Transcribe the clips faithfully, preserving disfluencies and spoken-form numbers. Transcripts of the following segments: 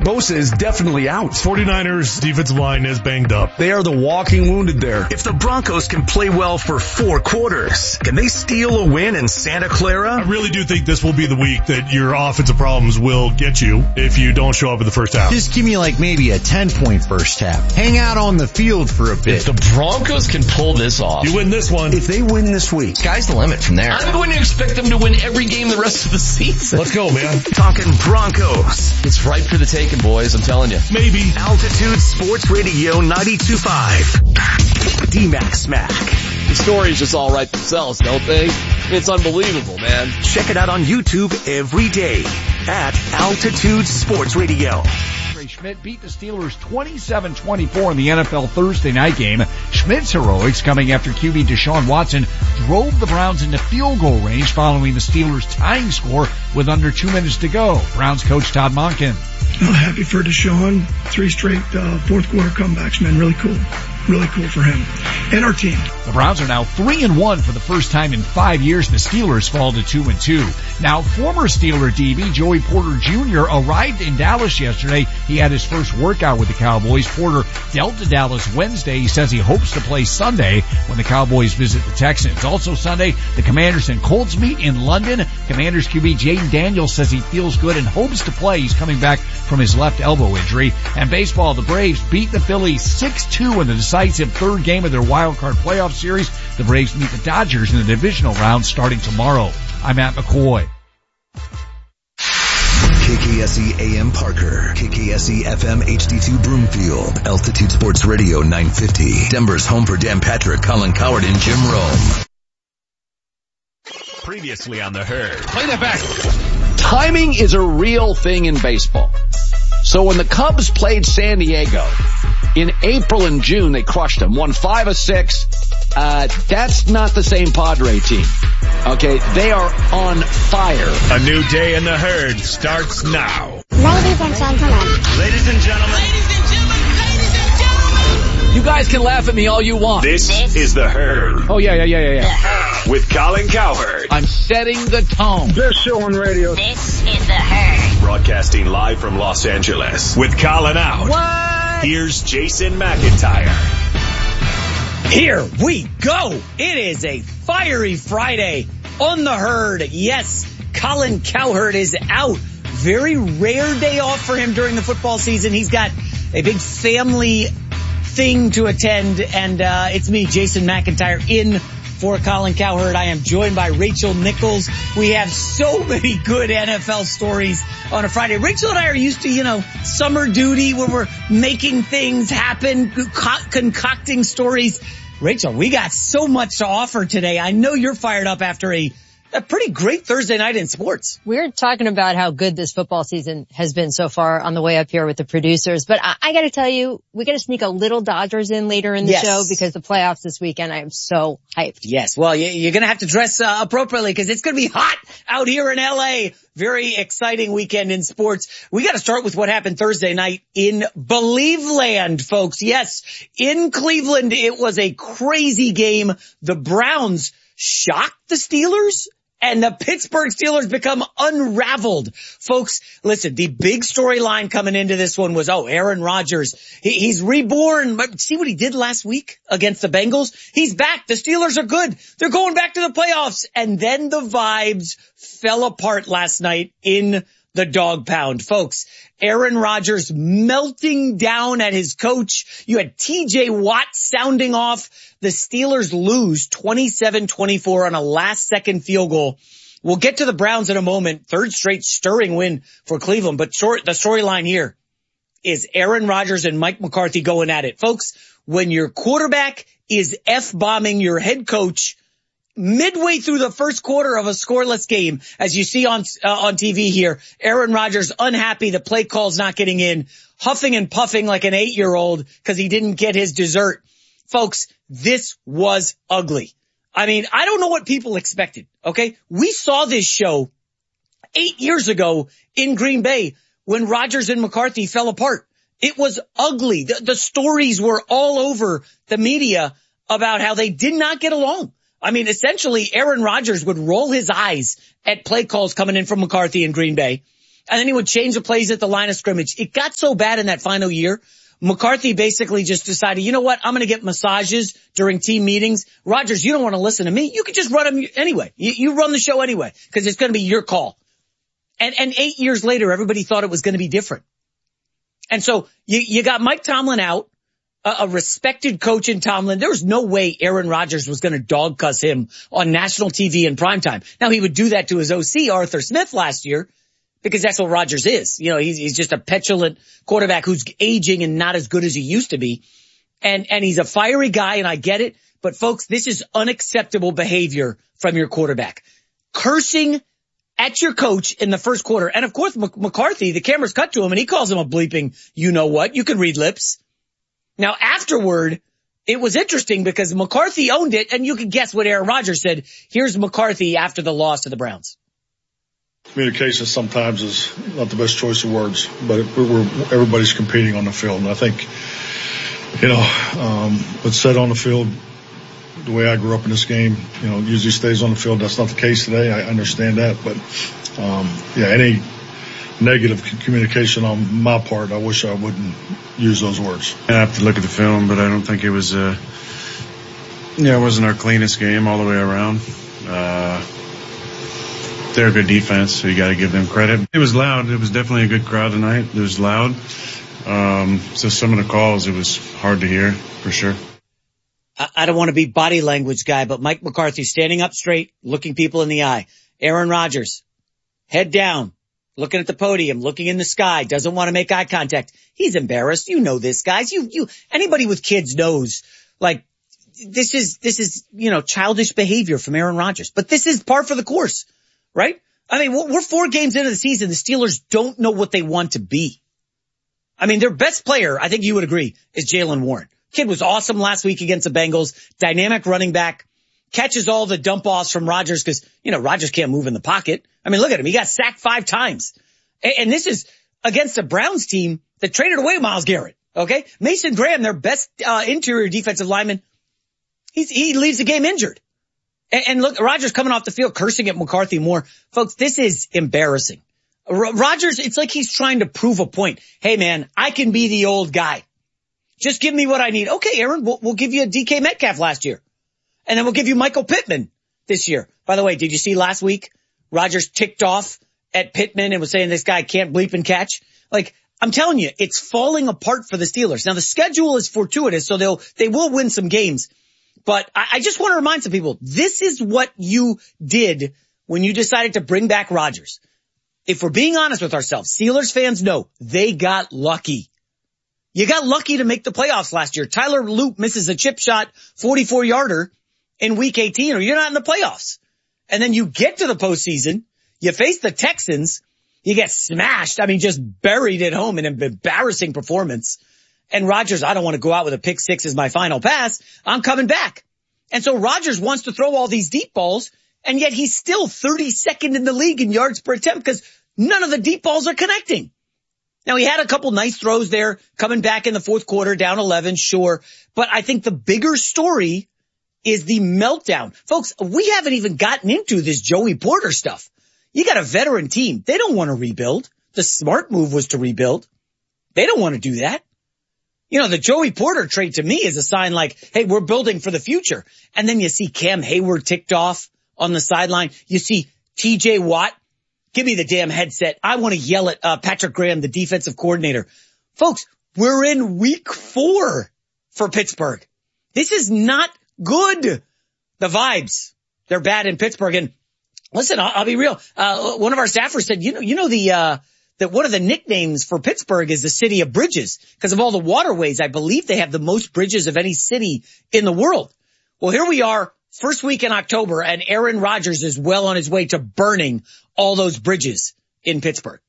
Bosa is definitely out. 49ers defensive line is banged up. They are the walking wounded there. If the Broncos can play well for four quarters, can they steal a win in Santa Clara? I really do think this will be the week that your offensive problems will get you if you don't show up in the first half. Just give me like maybe a ten-point first half. Hang out on the field for a bit. If the Broncos can pull this off, you win this one. If they win this week, sky's the limit from there. I'm going to expect them to win every game the rest of the season. Let's go, man. Talking Broncos. It's ripe for the taking, boys. I'm telling you. Maybe. Altitude Sports Radio ninety-two point five. D-Max Smack. The stories just all write themselves, don't they? It's unbelievable, man. Check it out on YouTube every day at Altitude Sports Radio. Schmidt beat the Steelers twenty-seven twenty-four in the N F L Thursday night game. Schmidt's heroics coming after Q B Deshaun Watson drove the Browns into field goal range following the Steelers' tying score with under two minutes to go. Browns coach Todd Monken. I'm happy for Deshaun. Three straight uh, fourth quarter comebacks, man. Really cool. Really cool for him and our team. The Browns are now three and one for the first time in five years. The Steelers fall to two and two. Now, former Steeler D B Joey Porter Junior arrived in Dallas yesterday. He had his first workout with the Cowboys. Porter dealt to Dallas Wednesday. He says he hopes to play Sunday when the Cowboys visit the Texans. Also Sunday, the Commanders and Colts meet in London. Commanders Q B Jaden Daniels says he feels good and hopes to play. He's coming back from his left elbow injury. And baseball, the Braves beat the Phillies six two in the decisive third game of their wild card playoff series. The Braves meet the Dodgers in the divisional round starting tomorrow. I'm Matt McCoy. K K S E A M Parker, K K S E F M H D two Broomfield, Altitude Sports Radio nine fifty, Denver's home for Dan Patrick, Colin Cowherd, and Jim Rome. Previously on The Herd. Play that back. Timing is a real thing in baseball. So when the Cubs played San Diego in April and June, they crushed them, won five of six. Uh, that's not the same Padre team. Okay, they are on fire. A new day in The Herd starts now. Ladies and gentlemen. Ladies and gentlemen. Ladies and gentlemen. Ladies and gentlemen. You guys can laugh at me all you want. This, this is The Herd. Oh, yeah, yeah, yeah, yeah, yeah. The Herd. With Colin Cowherd. I'm setting the tone. Best show on radio. This is The Herd. Broadcasting live from Los Angeles. With Colin out. What? Here's Jason McIntyre. Here we go. It is a fiery Friday on The Herd. Yes, Colin Cowherd is out. Very rare day off for him during the football season. He's got a big family thing to attend, and uh it's me, Jason McIntyre, in for Colin Cowherd. I am joined by Rachel Nichols. We have so many good N F L stories on a Friday. Rachel and I are used to, you know, summer duty where we're making things happen, co- concocting stories. Rachel, we got so much to offer today. I know you're fired up after a A pretty great Thursday night in sports. We're talking about how good this football season has been so far on the way up here with the producers. But I, I got to tell you, we got to sneak a little Dodgers in later in the yes. show because the playoffs this weekend, I am so hyped. Yes. Well, you, you're going to have to dress uh, appropriately because it's going to be hot out here in L A. Very exciting weekend in sports. We got to start with what happened Thursday night in Believeland, folks. Yes, in Cleveland, it was a crazy game. The Browns shocked the Steelers. And the Pittsburgh Steelers become unraveled. Folks, listen, the big storyline coming into this one was, oh, Aaron Rodgers, he, he's reborn. But see what he did last week against the Bengals? He's back. The Steelers are good. They're going back to the playoffs. And then the vibes fell apart last night in the dog pound. Folks, Aaron Rodgers melting down at his coach. You had T J Watt sounding off. The Steelers lose twenty-seven twenty-four on a last-second field goal. We'll get to the Browns in a moment. Third straight stirring win for Cleveland. But short, the storyline here is Aaron Rodgers and Mike McCarthy going at it. Folks, when your quarterback is F-bombing your head coach midway through the first quarter of a scoreless game, as you see on uh, on T V here, Aaron Rodgers unhappy the play call's not getting in, huffing and puffing like an eight-year-old because he didn't get his dessert. Folks, this was ugly. I mean, I don't know what people expected, okay? We saw this show eight years ago in Green Bay when Rodgers and McCarthy fell apart. It was ugly. The, the stories were all over the media about how they did not get along. I mean, essentially, Aaron Rodgers would roll his eyes at play calls coming in from McCarthy in Green Bay. And then he would change the plays at the line of scrimmage. It got so bad in that final year. McCarthy basically just decided, you know what? I'm going to get massages during team meetings. Rodgers, you don't want to listen to me. You can just run them anyway. You, you run the show anyway because it's going to be your call. And, and eight years later, everybody thought it was going to be different. And so you, you got Mike Tomlin out, a, a respected coach in Tomlin. There was no way Aaron Rodgers was going to dog cuss him on national T V in primetime. Now he would do that to his O C, Arthur Smith, last year. Because that's what Rodgers is. You know, he's, he's just a petulant quarterback who's aging and not as good as he used to be. And, and he's a fiery guy, and I get it. But folks, this is unacceptable behavior from your quarterback. Cursing at your coach in the first quarter. And of course, McCarthy, the camera's cut to him and he calls him a bleeping, you know what? You can read lips. Now afterward, it was interesting because McCarthy owned it, and you can guess what Aaron Rodgers said. Here's McCarthy after the loss to the Browns. Communication sometimes is not the best choice of words, but it, we're, everybody's competing on the field. And I think, you know, um, what's said on the field, the way I grew up in this game, you know, usually stays on the field. That's not the case today. I understand that. But, um, yeah, any negative communication on my part, I wish I wouldn't use those words. I have to look at the film, but I don't think it was, uh, yeah, it wasn't our cleanest game all the way around. Uh, They're a good defense, so you got to give them credit. It was loud. It was definitely a good crowd tonight. It was loud. Um, so some of the calls, it was hard to hear, for sure. I, I don't want to be body language guy, but Mike McCarthy standing up straight, looking people in the eye. Aaron Rodgers, head down, looking at the podium, looking in the sky, doesn't want to make eye contact. He's embarrassed. You know this, guys. You, you, anybody with kids knows, like, this is, this is, you know, childish behavior from Aaron Rodgers. But this is par for the course. Right? I mean, we're four games into the season. The Steelers don't know what they want to be. I mean, their best player, I think you would agree, is Jaylen Warren. Kid was awesome last week against the Bengals. Dynamic running back. Catches all the dump offs from Rodgers because, you know, Rodgers can't move in the pocket. I mean, look at him. He got sacked five times. And this is against the Browns team that traded away Myles Garrett. Okay? Mason Graham, their best uh, interior defensive lineman, he's, he leaves the game injured. And look, Rodgers coming off the field cursing at McCarthy more. Folks, this is embarrassing. Rodgers, it's like he's trying to prove a point. Hey, man, I can be the old guy. Just give me what I need. Okay, Aaron, we'll, we'll give you a D K Metcalf last year. And then we'll give you Michael Pittman this year. By the way, did you see last week Rodgers ticked off at Pittman and was saying this guy can't bleep and catch? Like, I'm telling you, it's falling apart for the Steelers. Now, the schedule is fortuitous, so they'll, they will win some games. But I just want to remind some people, this is what you did when you decided to bring back Rodgers. If we're being honest with ourselves, Steelers fans know they got lucky. You got lucky to make the playoffs last year. Tyler Loop misses a chip shot forty-four yarder in week eighteen, or you're not in the playoffs. And then you get to the postseason, you face the Texans, you get smashed. I mean, just buried at home in an embarrassing performance. And Rodgers, I don't want to go out with a pick six as my final pass. I'm coming back. And so Rodgers wants to throw all these deep balls, and yet he's still thirty-second in the league in yards per attempt because none of the deep balls are connecting. Now, he had a couple nice throws there coming back in the fourth quarter, down eleven, sure. But I think the bigger story is the meltdown. Folks, we haven't even gotten into this Joey Porter stuff. You got a veteran team. They don't want to rebuild. The smart move was to rebuild. They don't want to do that. You know, the Joey Porter trade to me is a sign like, hey, we're building for the future. And then you see Cam Hayward ticked off on the sideline. You see T J Watt. Give me the damn headset. I want to yell at uh, Patrick Graham, the defensive coordinator. Folks, we're in week four for Pittsburgh. This is not good. The vibes, they're bad in Pittsburgh. And listen, I'll, I'll be real. Uh, one of our staffers said, you know, you know, the, uh, that one of the nicknames for Pittsburgh is the city of bridges because of all the waterways. I believe they have the most bridges of any city in the world. Well, here we are, first week in October, and Aaron Rodgers is well on his way to burning all those bridges in Pittsburgh.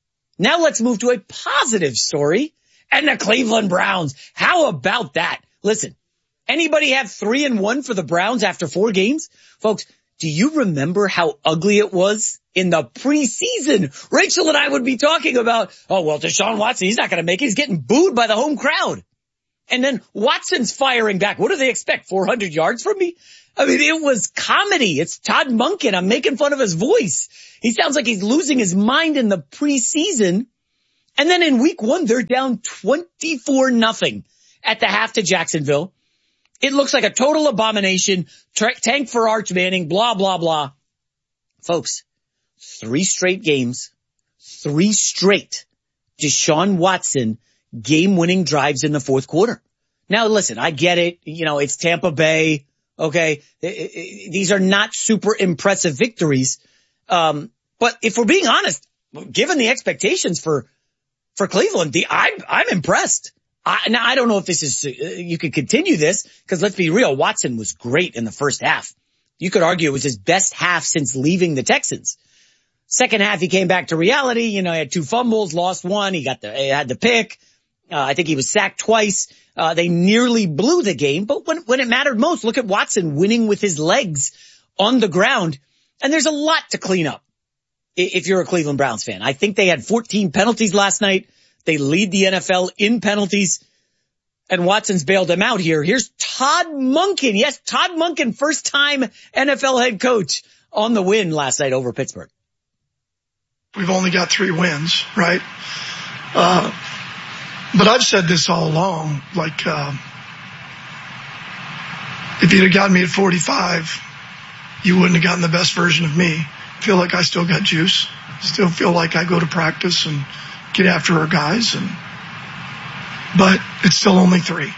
Now let's move to a positive story and the Cleveland Browns. How about that? Listen, anybody have three and one for the Browns after four games? Folks, do you remember how ugly it was in the preseason? Rachel and I would be talking about, oh, well, Deshaun Watson, he's not going to make it. He's getting booed by the home crowd. And then Watson's firing back. What do they expect? four hundred yards from me? I mean, it was comedy. It's Todd Monken. I'm making fun of his voice. He sounds like he's losing his mind in the preseason. And then in week one, they're down twenty-four nothing at the half to Jacksonville. It looks like a total abomination. Tra- tank for Arch Manning, blah, blah, blah. Folks, three straight games, three straight Deshaun Watson game-winning drives in the fourth quarter. Now, listen, I get it. You know, it's Tampa Bay. Okay. These are not super impressive victories. Um, but if we're being honest, given the expectations for, for Cleveland, the, I'm, I'm impressed. I, now, I don't know if this is, uh, you could continue this because let's be real. Watson was great in the first half. You could argue it was his best half since leaving the Texans. Second half, he came back to reality. You know, he had two fumbles, lost one. He got the, he had the pick. Uh, I think he was sacked twice. Uh, they nearly blew the game, but when, when it mattered most, look at Watson winning with his legs on the ground. And there's a lot to clean up if you're a Cleveland Browns fan. I think they had fourteen penalties last night. They lead the N F L in penalties, and Watson's bailed them out here. Here's Todd Monken. Yes, Todd Monken, first time N F L head coach on the win last night over Pittsburgh. We've only got three wins, right? Uh, But I've said this all along, like, uh, if you'd have gotten me at forty-five, you wouldn't have gotten the best version of me. I feel like I still got juice. Still feel like I go to practice and get after our guys, and, but it's still only three.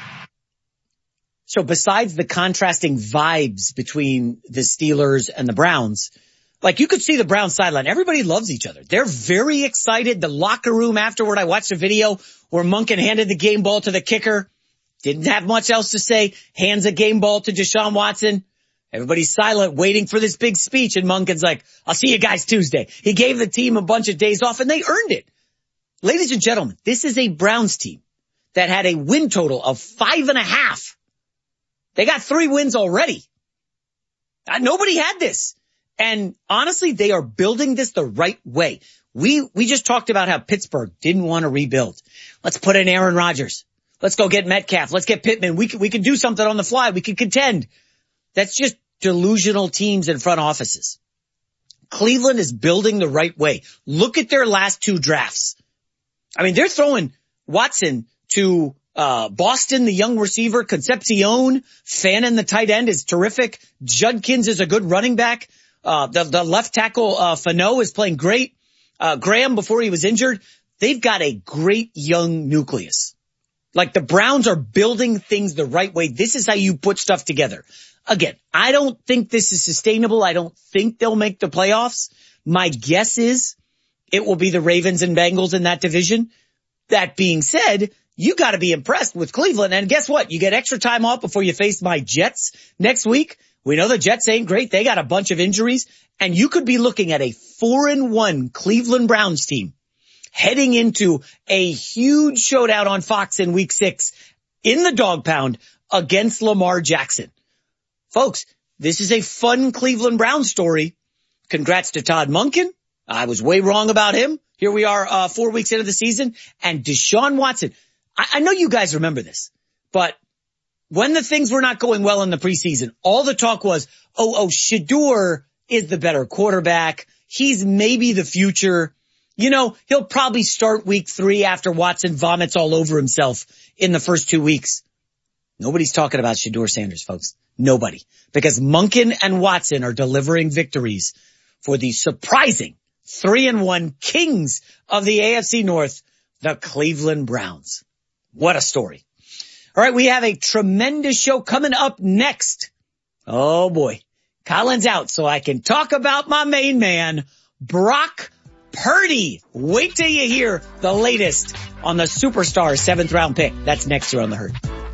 So besides the contrasting vibes between the Steelers and the Browns, like you could see the Browns sideline. Everybody loves each other. They're very excited. The locker room afterward, I watched a video where Monken handed the game ball to the kicker. Didn't have much else to say. Hands a game ball to Deshaun Watson. Everybody's silent, waiting for this big speech. And Monken's like, I'll see you guys Tuesday. He gave the team a bunch of days off and they earned it. Ladies and gentlemen, this is a Browns team that had a win total of five and a half. They got three wins already. Uh, nobody had this. And honestly, they are building this the right way. We, we just talked about how Pittsburgh didn't want to rebuild. Let's put in Aaron Rodgers. Let's go get Metcalf. Let's get Pittman. We can, we can do something on the fly. We can contend. That's just delusional teams and front offices. Cleveland is building the right way. Look at their last two drafts. I mean, they're throwing Watson to, uh, Boston, the young receiver, Concepcion, Fannin, the tight end is terrific. Judkins is a good running back. Uh, the, the left tackle, uh, Fano is playing great. Uh, Graham before he was injured. They've got a great young nucleus. Like the Browns are building things the right way. This is how you put stuff together. Again, I don't think this is sustainable. I don't think they'll make the playoffs. My guess is it will be the Ravens and Bengals in that division. That being said, you got to be impressed with Cleveland. And guess what? You get extra time off before you face my Jets next week. We know the Jets ain't great. They got a bunch of injuries, and you could be looking at a four and one Cleveland Browns team heading into a huge showdown on Fox in week six in the dog pound against Lamar Jackson. Folks, this is a fun Cleveland Browns story. Congrats to Todd Monken. I was way wrong about him. Here we are, uh, four weeks into the season, and Deshaun Watson. I, I know you guys remember this, but when the things were not going well in the preseason, all the talk was, oh, oh, Shedeur is the better quarterback. He's maybe the future. You know, he'll probably start week three after Watson vomits all over himself in the first two weeks. Nobody's talking about Shedeur Sanders, folks. Nobody. Because Monken and Watson are delivering victories for the surprising three and one kings of the A F C North, the Cleveland Browns. What a story. All right, we have a tremendous show coming up next. Oh boy. Colin's out so I can talk about my main man, Brock Purdy. Wait till you hear the latest on the superstar seventh round pick. That's next here on The Herd.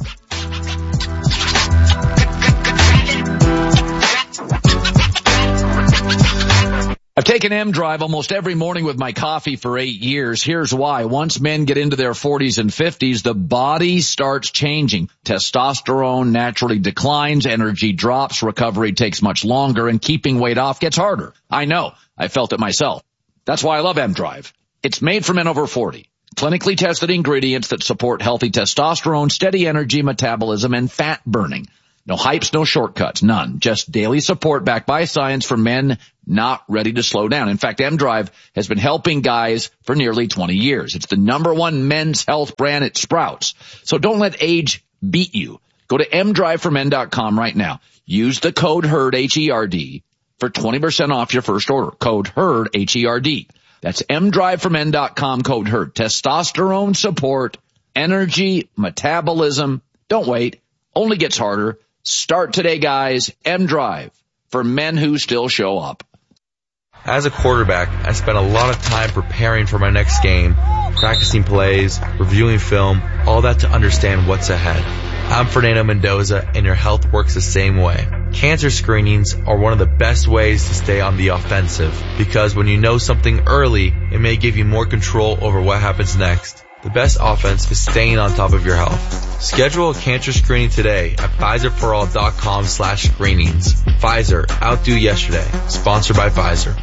I've taken M-Drive almost every morning with my coffee for eight years. Here's why. Once men get into their forties and fifties, the body starts changing. Testosterone naturally declines, energy drops, recovery takes much longer, and keeping weight off gets harder. I know. I felt it myself. That's why I love M-Drive. It's made for men over forty. Clinically tested ingredients that support healthy testosterone, steady energy, metabolism, and fat burning. No hypes, no shortcuts, none. Just daily support backed by science for men not ready to slow down. In fact, M-Drive has been helping guys for nearly twenty years. It's the number one men's health brand at Sprouts. So don't let age beat you. Go to m drive for men dot com right now. Use the code HERD, H E R D, for twenty percent off your first order. Code HERD, H E R D. That's m drive for men dot com, code HERD. Testosterone support, energy, metabolism. Don't wait. Only gets harder. Start today, guys. M-Drive for men who still show up. As a quarterback, I spent a lot of time preparing for my next game, practicing plays, reviewing film, all that to understand what's ahead. I'm Fernando Mendoza, and your health works the same way. Cancer screenings are one of the best ways to stay on the offensive, because when you know something early, it may give you more control over what happens next. The best offense is staying on top of your health. Schedule a cancer screening today at Pfizer for all dot com slash screenings. Pfizer, outdo yesterday. Sponsored by Pfizer.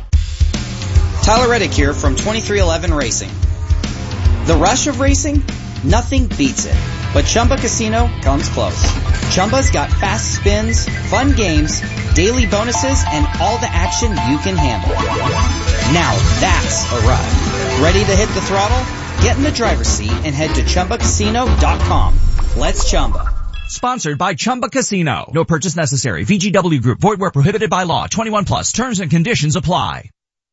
Tyler Reddick here from twenty-three eleven Racing. The rush of racing? Nothing beats it. But Chumba Casino comes close. Chumba's got fast spins, fun games, daily bonuses, and all the action you can handle. Now that's a ride. Ready to hit the throttle? Get in the driver's seat and head to chumba casino dot com. Let's Chumba. Sponsored by Chumba Casino. No purchase necessary. V G W Group. Void where prohibited by law. twenty-one plus. Terms and conditions apply.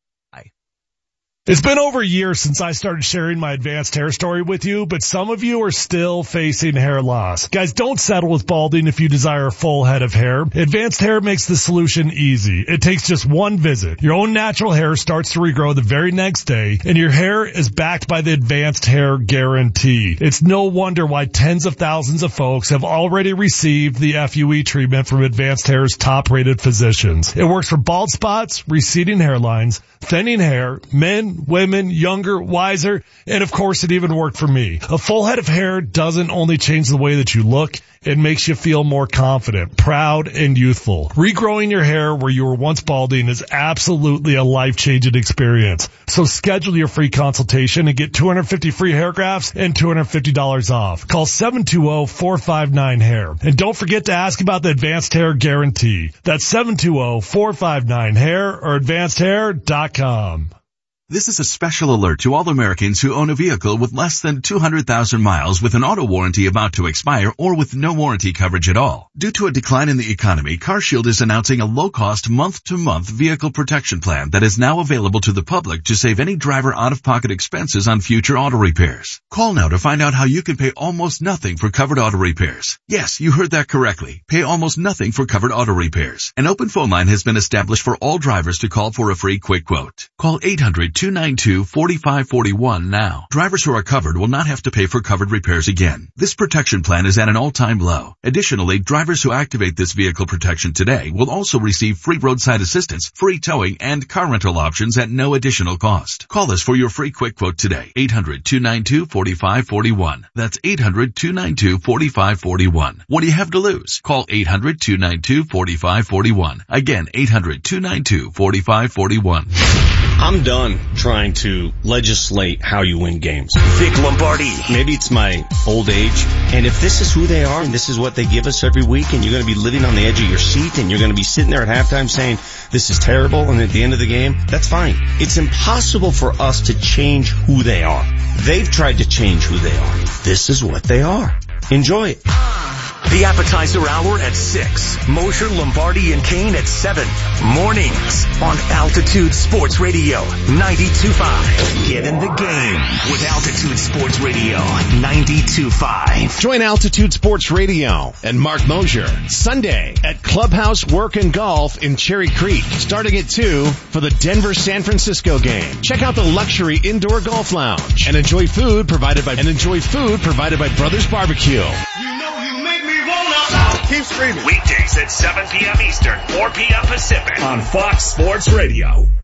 It's been over a year since I started sharing my advanced hair story with you, but some of you are still facing hair loss. Guys, don't settle with balding if you desire a full head of hair. Advanced Hair makes the solution easy. It takes just one visit. Your own natural hair starts to regrow the very next day, and your hair is backed by the Advanced Hair Guarantee. It's no wonder why tens of thousands of folks have already received the F U E treatment from Advanced Hair's top-rated physicians. It works for bald spots, receding hairlines, thinning hair, men, women, younger, wiser, and of course it even worked for me. A full head of hair doesn't only change the way that you look, it makes you feel more confident, proud, and youthful. Regrowing your hair where you were once balding is absolutely a life-changing experience. So schedule your free consultation and get two hundred fifty free hair grafts and two hundred fifty dollars off. Call seven two zero, four five nine, hair. And don't forget to ask about the Advanced Hair Guarantee. That's seven two zero, four five nine, hair or advanced hair dot com. This is a special alert to all Americans who own a vehicle with less than two hundred thousand miles with an auto warranty about to expire or with no warranty coverage at all. Due to a decline in the economy, CarShield is announcing a low-cost month-to-month vehicle protection plan that is now available to the public to save any driver out-of-pocket expenses on future auto repairs. Call now to find out how you can pay almost nothing for covered auto repairs. Yes, you heard that correctly. Pay almost nothing for covered auto repairs. An open phone line has been established for all drivers to call for a free quick quote. Call eight hundred, two nine two, four five four one now. Drivers who are covered will not have to pay for covered repairs again. This protection plan is at an all-time low. Additionally, drivers who activate this vehicle protection today will also receive free roadside assistance, free towing, and car rental options at no additional cost. Call us for your free quick quote today. eight hundred, two nine two, four five four one. That's eight hundred, two nine two, four five four one. What do you have to lose? Call eight hundred, two nine two, four five four one. Again, eight hundred, two nine two, four five four one. I'm done trying to legislate how you win games. Vic Lombardi. Maybe it's my old age. And if this is who they are and this is what they give us every week and you're going to be living on the edge of your seat and you're going to be sitting there at halftime saying, this is terrible, and at the end of the game, that's fine. It's impossible for us to change who they are. They've tried to change who they are. This is what they are. Enjoy it. The appetizer hour at six. Mosher, Lombardi, and Kane at seven. Mornings on Altitude Sports Radio ninety-two point five. Get in the game with Altitude Sports Radio ninety-two point five. Join Altitude Sports Radio and Mark Mosher Sunday at Clubhouse Work and Golf in Cherry Creek, starting at two for the Denver-San Francisco game. Check out the luxury indoor golf lounge and enjoy food provided by and enjoy food provided by Brothers Barbecue. You know you make me wanna keep screaming. Weekdays at seven p.m. Eastern, four p.m. Pacific on Fox Sports Radio.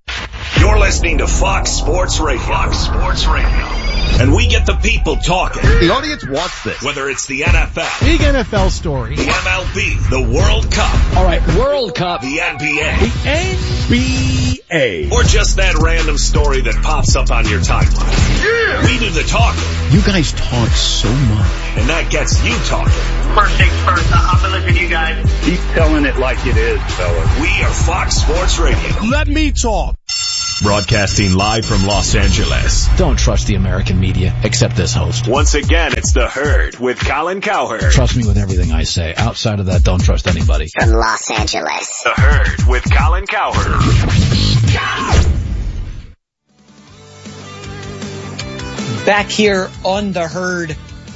You're listening to Fox Sports Radio. Fox Sports Radio. And we get the people talking. The audience wants this. Whether it's the N F L. Big N F L story. The M L B. The World Cup. All right, World Cup. The N B A. The N B A. Or just that random story that pops up on your timeline. Yeah! We do the talking. You guys talk so much. And that gets you talking. First things first, I've been listening to you guys. Keep telling it like it is, fellas. We are Fox Sports Radio. Let me talk. Broadcasting live from Los Angeles. Don't trust the American media, except this host. Once again, it's The Herd with Colin Cowherd. Trust me with everything I say. Outside of that, don't trust anybody. From Los Angeles. The Herd with Colin Cowherd. Back here on The Herd.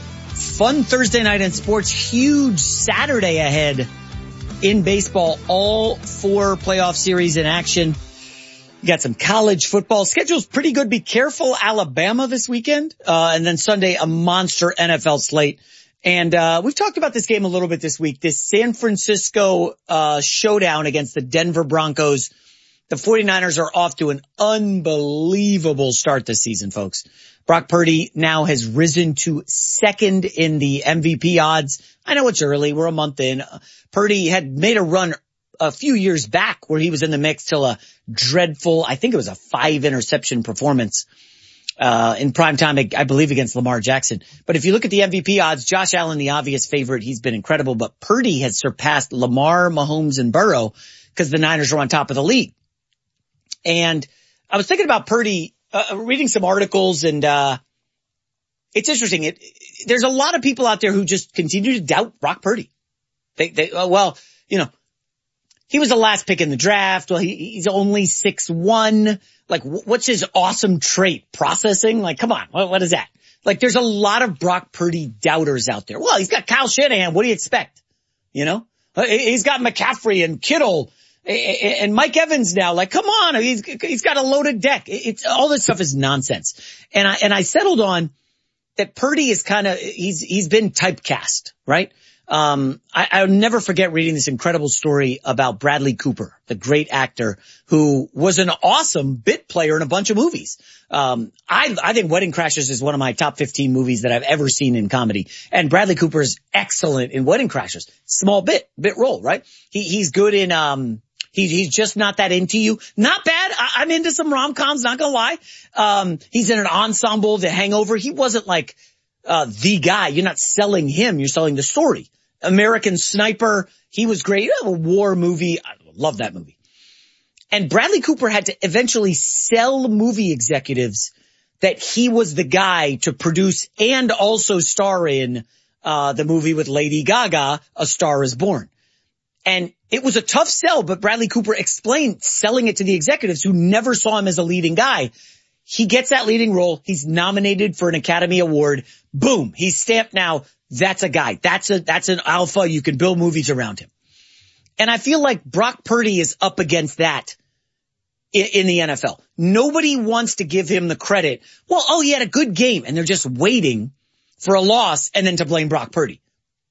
Fun Thursday night in sports. Huge Saturday ahead in baseball. All four playoff series in action. You got some college football. Schedule's pretty good. Be careful, Alabama this weekend. Uh, and then Sunday, a monster N F L slate. And, uh, we've talked about this game a little bit this week. This San Francisco, uh, showdown against the Denver Broncos. The 49ers are off to an unbelievable start this season, folks. Brock Purdy now has risen to second in the M V P odds. I know it's early. We're a month in. Purdy had made a run a few years back where he was in the mix till a dreadful, I think it was a five interception performance, uh, in prime time, I believe against Lamar Jackson. But if you look at the M V P odds, Josh Allen, the obvious favorite, he's been incredible, but Purdy has surpassed Lamar, Mahomes, and Burrow because the Niners are on top of the league. And I was thinking about Purdy, uh, reading some articles and, uh, it's interesting. It, there's a lot of people out there who just continue to doubt Brock Purdy. They, they, uh, well, you know, he was the last pick in the draft. Well, he, he's only six one. Like, what's his awesome trait? Processing? Like, come on. What, what is that? Like, there's a lot of Brock Purdy doubters out there. Well, he's got Kyle Shanahan. What do you expect? You know, he's got McCaffrey and Kittle and Mike Evans now. Like, come on. He's, he's got a loaded deck. It's all this stuff is nonsense. And I, and I settled on that Purdy is kind of, he's, he's been typecast, right? Um, I, I'll never forget reading this incredible story about Bradley Cooper, the great actor who was an awesome bit player in a bunch of movies. Um, I, I think Wedding Crashers is one of my top fifteen movies that I've ever seen in comedy. And Bradley Cooper is excellent in Wedding Crashers. Small bit, bit role, right? He, he's good in, um, he, he's just not that into you. Not bad. I, I'm into some rom-coms, not gonna lie. Um, he's in an ensemble, The Hangover. He wasn't like, uh, the guy. You're not selling him. You're selling the story. American Sniper. He was great. A war movie. I love that movie. And Bradley Cooper had to eventually sell movie executives that he was the guy to produce and also star in, uh, the movie with Lady Gaga, A Star is Born. And it was a tough sell, but Bradley Cooper explained selling it to the executives who never saw him as a leading guy. He gets that leading role. He's nominated for an Academy Award. Boom. He's stamped now. That's a guy. That's a, that's an alpha. You can build movies around him. And I feel like Brock Purdy is up against that in, in the N F L. Nobody wants to give him the credit. Well, oh, he had a good game, and they're just waiting for a loss and then to blame Brock Purdy.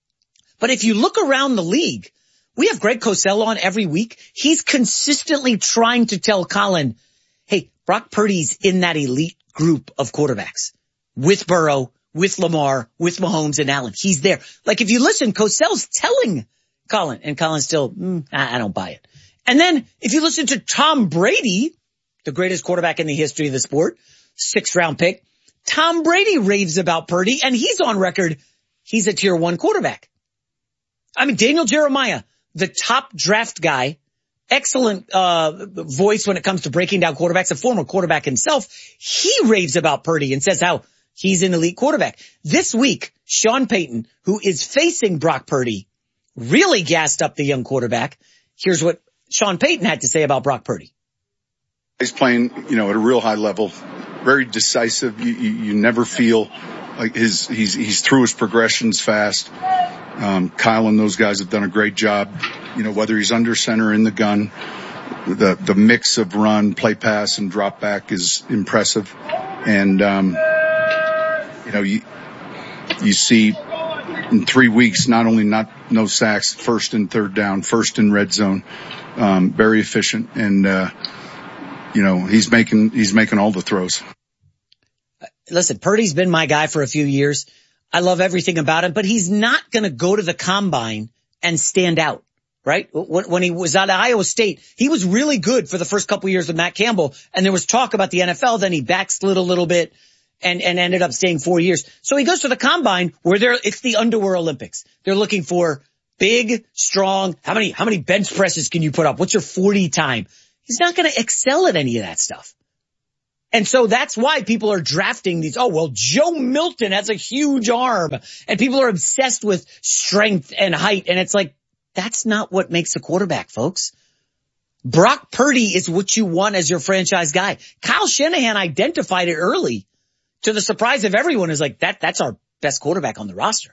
But if you look around the league, we have Greg Cosell on every week. He's consistently trying to tell Colin, hey, Brock Purdy's in that elite group of quarterbacks with Burrow, with Lamar, with Mahomes and Allen. He's there. Like if you listen, Cosell's telling Colin, and Colin's still, mm, I, I don't buy it. And then if you listen to Tom Brady, the greatest quarterback in the history of the sport, sixth round pick, Tom Brady raves about Purdy, and he's on record. He's a tier one quarterback. I mean, Daniel Jeremiah, the top draft guy, excellent uh voice when it comes to breaking down quarterbacks, a former quarterback himself. He raves about Purdy and says how he's an elite quarterback. This week, Sean Payton, who is facing Brock Purdy, really gassed up the young quarterback. Here's what Sean Payton had to say about Brock Purdy. He's playing, you know, at a real high level, very decisive. You, you, you never feel like his, he's, he's through his progressions fast. Um, Kyle and those guys have done a great job. You know, whether he's under center, in the gun, the, the mix of run, play pass, and drop back is impressive. And, um, you know, you, you see in three weeks, not only not, no sacks, first and third down, first in red zone, um, very efficient. And, uh, you know, he's making, he's making all the throws. Listen, Purdy's been my guy for a few years. I love everything about him, but he's not going to go to the combine and stand out, right? When he was at Iowa State, he was really good for the first couple of years with Matt Campbell, and there was talk about the N F L. Then he backslid a little bit and, and ended up staying four years. So he goes to the combine where they're, it's the underwear Olympics. They're looking for big, strong. How many, how many bench presses can you put up? What's your forty time? He's not going to excel at any of that stuff. And so that's why people are drafting these. Oh, well, Joe Milton has a huge arm and people are obsessed with strength and height. And it's like, that's not what makes a quarterback, folks. Brock Purdy is what you want as your franchise guy. Kyle Shanahan identified it early, to the surprise of everyone, is like, that, that's our best quarterback on the roster.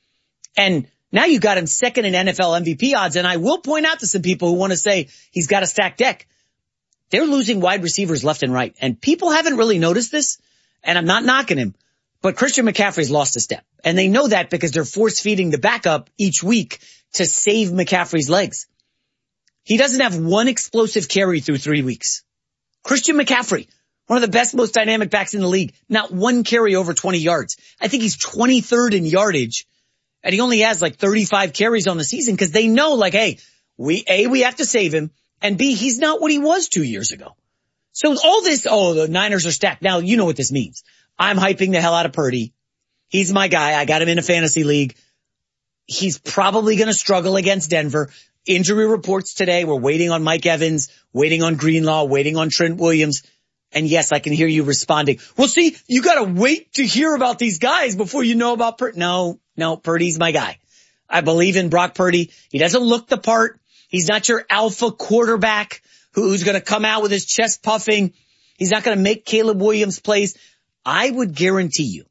And now you got him second in N F L M V P odds. And I will point out to some people who want to say he's got a stacked deck. They're losing wide receivers left and right. And people haven't really noticed this, and I'm not knocking him, but Christian McCaffrey's lost a step. And they know that because they're force feeding the backup each week to save McCaffrey's legs. He doesn't have one explosive carry through three weeks. Christian McCaffrey, one of the best, most dynamic backs in the league, not one carry over twenty yards. I think he's twenty-third in yardage, and he only has like thirty-five carries on the season because they know, like, hey, we, A, we have to save him, and B, he's not what he was two years ago. So all this, oh, the Niners are stacked. Now, you know what this means. I'm hyping the hell out of Purdy. He's my guy. I got him in a fantasy league. He's probably going to struggle against Denver. Injury reports today. We're waiting on Mike Evans, waiting on Greenlaw, waiting on Trent Williams. And yes, I can hear you responding. Well, see, you got to wait to hear about these guys before you know about Purdy. No, no, Purdy's my guy. I believe in Brock Purdy. He doesn't look the part. He's not your alpha quarterback who's going to come out with his chest puffing. He's not going to make Caleb Williams plays. I would guarantee you,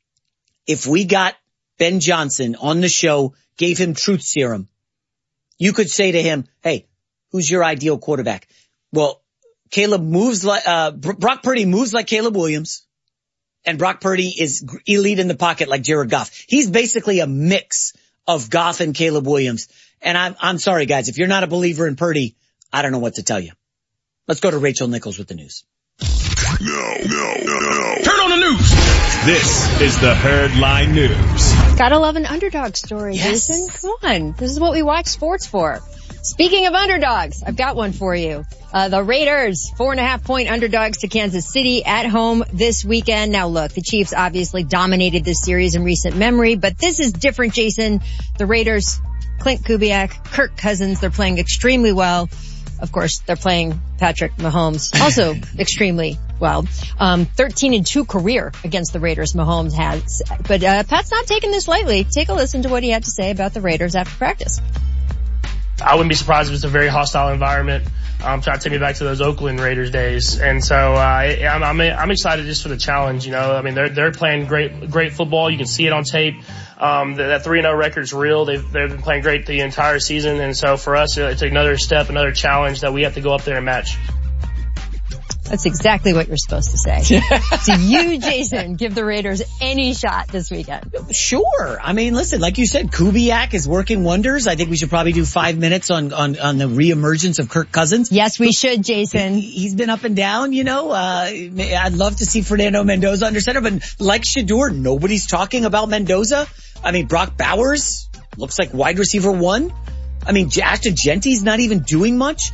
if we got Ben Johnson on the show, gave him truth serum, you could say to him, hey, who's your ideal quarterback? Well, Caleb moves like, uh, Brock Purdy moves like Caleb Williams, and Brock Purdy is elite in the pocket like Jared Goff. He's basically a mix of Goff and Caleb Williams. And I'm, I'm sorry, guys, if you're not a believer in Purdy, I don't know what to tell you. Let's go to Rachel Nichols with the news. No, no, no, no. Turn on the news. This is the Herdline News. Gotta love an underdog story, yes. Jason. Come on. This is what we watch sports for. Speaking of underdogs, I've got one for you. Uh, the Raiders, four and a half point underdogs to Kansas City at home this weekend. Now look, the Chiefs obviously dominated this series in recent memory, but this is different, Jason. The Raiders, Clint Kubiak, Kirk Cousins, they're playing extremely well. Of course, they're playing Patrick Mahomes also extremely well. Um, thirteen and two career against the Raiders Mahomes has. But, uh, Pat's not taking this lightly. Take a listen to what he had to say about the Raiders after practice. I wouldn't be surprised if it's a very hostile environment. Um, trying to take me back to those Oakland Raiders days. And so, uh, I'm, I'm, I'm excited just for the challenge, you know. I mean, they're, they're playing great, great football. You can see it on tape. Um, that, that three and oh record's real. They've, they've been playing great the entire season. And so for us, it's another step, another challenge that we have to go up there and match. That's exactly what you're supposed to say. Do you, Jason, give the Raiders any shot this weekend? Sure. I mean, listen, like you said, Kubiak is working wonders. I think we should probably do five minutes on, on, on the reemergence of Kirk Cousins. Yes, we should, Jason. He's been up and down, you know. Uh, I'd love to see Fernando Mendoza under center, but like Shedeur, nobody's talking about Mendoza. I mean, Brock Bowers looks like wide receiver one. I mean, Ashton Genty's not even doing much.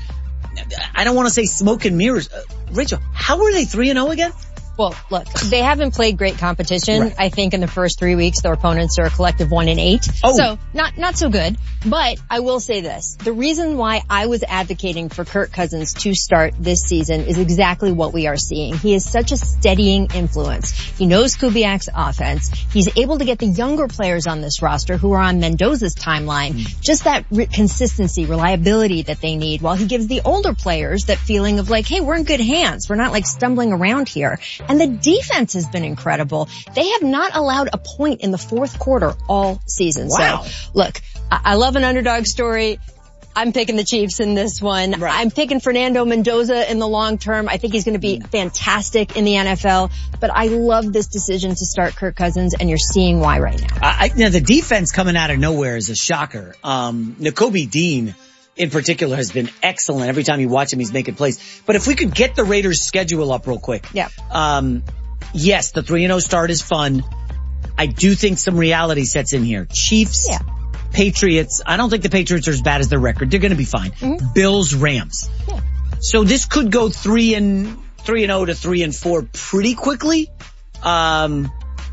I don't want to say smoke and mirrors. Uh, Rachel, how are they three and oh again? Well, look, they haven't played great competition. Right. I think in the first three weeks, their opponents are a collective one and eight. Oh. So not, not so good. But I will say this. The reason why I was advocating for Kirk Cousins to start this season is exactly what we are seeing. He is such a steadying influence. He knows Kubiak's offense. He's able to get the younger players on this roster who are on Mendoza's timeline, mm. just that re- consistency, reliability that they need, while he gives the older players that feeling of like, hey, we're in good hands. We're not like stumbling around here. And the defense has been incredible. They have not allowed a point in the fourth quarter all season. Wow. So, look, I, I love an underdog story. I'm picking the Chiefs in this one. Right. I'm picking Fernando Mendoza in the long term. I think he's going to be fantastic in the N F L. But I love this decision to start Kirk Cousins, and you're seeing why right now. I, you know, the defense coming out of nowhere is a shocker. Um, Nakobe Dean in particular has been excellent. Every time you watch him, he's making plays. But if we could get the Raiders schedule up real quick. Yeah. Um, yes, the three and oh start is fun. I do think some reality sets in here. Chiefs, yeah. Patriots. I don't think the Patriots are as bad as their record. They're going to be fine. Mm-hmm. Bills, Rams. Yeah. So this could go three and three and oh to three and four pretty quickly. Um,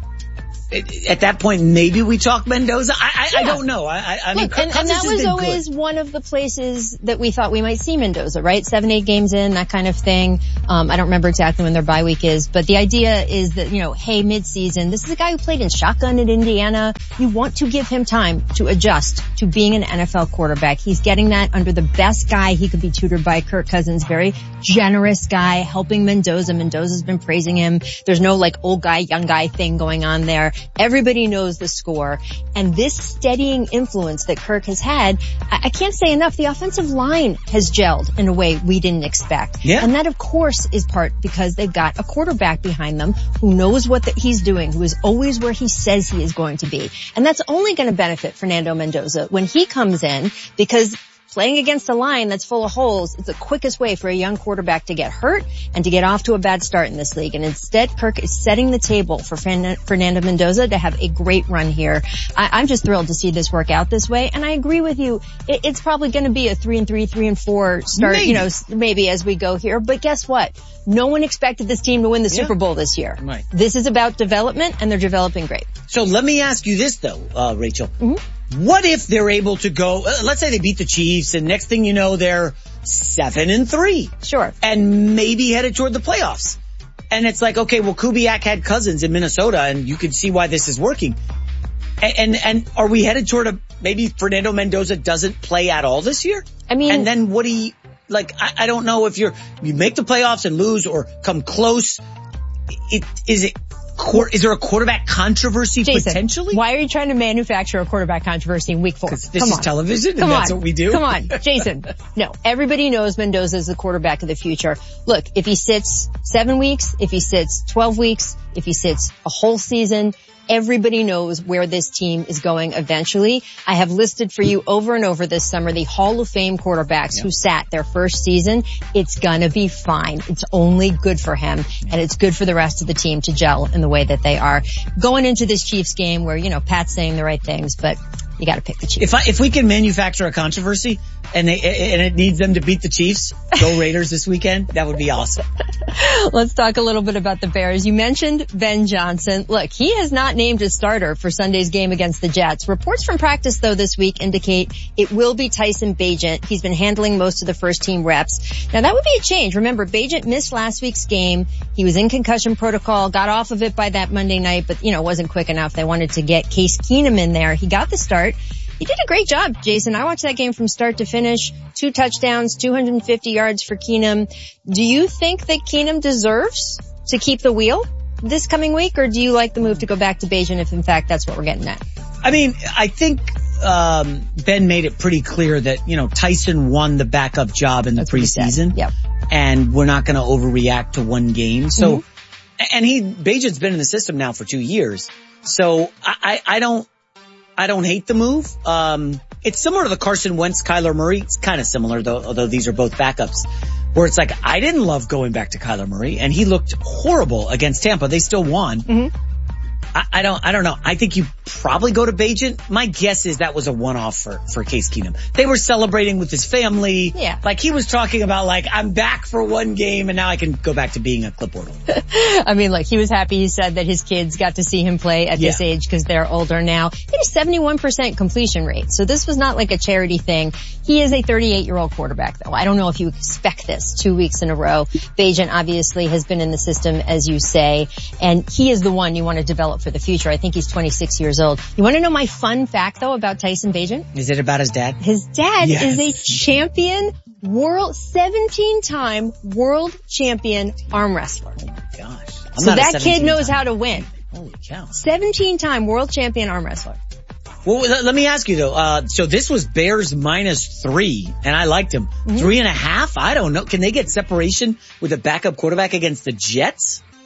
At that point, maybe we talk Mendoza. I, I, yeah. I don't know. I, I, I Look, mean, and, and that was always good. one of the places that we thought we might see Mendoza, right? Seven, eight games in, that kind of thing. Um, I don't remember exactly when their bye week is, but the idea is that, you know, hey, mid-season, this is a guy who played in shotgun at Indiana. You want to give him time to adjust to being an N F L quarterback. He's getting that under the best guy he could be tutored by, Kirk Cousins, very generous guy, helping Mendoza. Mendoza's been praising him. There's no like old guy, young guy thing going on there. Everybody knows the score. And this steadying influence that Kirk has had, I, I can't say enough. The offensive line has gelled in a way we didn't expect. Yeah. And that, of course, is part because they've got a quarterback behind them who knows what the, he's doing, who is always where he says he is going to be. And that's only going to benefit Fernando Mendoza when he comes in, because playing against a line that's full of holes is the quickest way for a young quarterback to get hurt and to get off to a bad start in this league. And instead, Kirk is setting the table for Fernando Mendoza to have a great run here. I, I'm just thrilled to see this work out this way. And I agree with you. It, it's probably going to be a three and three, three and four start, maybe. you know, maybe as we go here. But guess what? No one expected this team to win the yeah. Super Bowl this year. Right. This is about development, and they're developing great. So let me ask you this, though, uh, Rachel. Mm-hmm. What if they're able to go, uh, let's say they beat the Chiefs, and next thing you know, they're seven and three. Sure. And maybe headed toward the playoffs. And it's like, okay, well, Kubiak had Cousins in Minnesota, and you can see why this is working. And, and, and are we headed toward a, maybe Fernando Mendoza doesn't play at all this year? I mean. And then what do you, like, I, I don't know if you're, you make the playoffs and lose or come close. It, is it, Is there a quarterback controversy Jason, potentially? Why are you trying to manufacture a quarterback controversy in week four? Because this Come is on. television and Come that's on. what we do. Come on, Jason. No, everybody knows Mendoza is the quarterback of the future. Look, if he sits seven weeks, if he sits twelve weeks, if he sits a whole season, everybody knows where this team is going eventually. I have listed for you over and over this summer the Hall of Fame quarterbacks yep. who sat their first season. It's gonna be fine. It's only good for him, and it's good for the rest of the team to gel in the way that they are. Going into this Chiefs game where, you know, Pat's saying the right things, but you gotta pick the Chiefs. If I, if we can manufacture a controversy and they, and it needs them to beat the Chiefs, go Raiders this weekend, that would be awesome. Let's talk a little bit about the Bears. You mentioned Ben Johnson. Look, he has not named a starter for Sunday's game against the Jets. Reports from practice, though, this week indicate it will be Tyson Bagent. He's been handling most of the first team reps. Now, that would be a change. Remember, Bagent missed last week's game. He was in concussion protocol, got off of it by that Monday night, but, you know, wasn't quick enough. They wanted to get Case Keenum in there. He got the start. He did a great job, Jason. I watched that game from start to finish. Two touchdowns, two hundred fifty yards for Keenum. Do you think that Keenum deserves to keep the wheel this coming week, or do you like the move to go back to Bagent if, in fact, that's what we're getting at? I mean, I think um Ben made it pretty clear that, you know, Tyson won the backup job in the that's preseason. Yep. And we're not going to overreact to one game. So, mm-hmm. and he, Bagent's been in the system now for two years. So I, I, I don't, I don't hate the move. Um, it's similar to the Carson Wentz, Kyler Murray. It's kind of similar, though, although these are both backups, where it's like, I didn't love going back to Kyler Murray, and he looked horrible against Tampa. They still won. Mm-hmm. I, I don't, I don't know. I think you probably go to Bagent. My guess is that was a one-off for, for Case Keenum. They were celebrating with his family. Yeah. Like he was talking about like, I'm back for one game and now I can go back to being a clipboard holder. I mean, look, he was happy. He said that his kids got to see him play at yeah. this age because they're older now. He had a seventy-one percent completion rate. So this was not like a charity thing. He is a thirty-eight year old quarterback though. I don't know if you expect this two weeks in a row. Bagent obviously has been in the system, as you say, and he is the one you want to develop for the future. I think he's twenty-six years old. You want to know my fun fact though about Tyson Bagent? Is it about his dad? His dad yes. is a champion world, seventeen time world champion arm wrestler. Oh my gosh. I'm so that kid knows time. how to win. Holy cow. seventeen time world champion arm wrestler. Well, let me ask you though, uh, so this was Bears minus three, and I liked him. Mm-hmm. Three and a half? I don't know. Can they get separation with a backup quarterback against the Jets?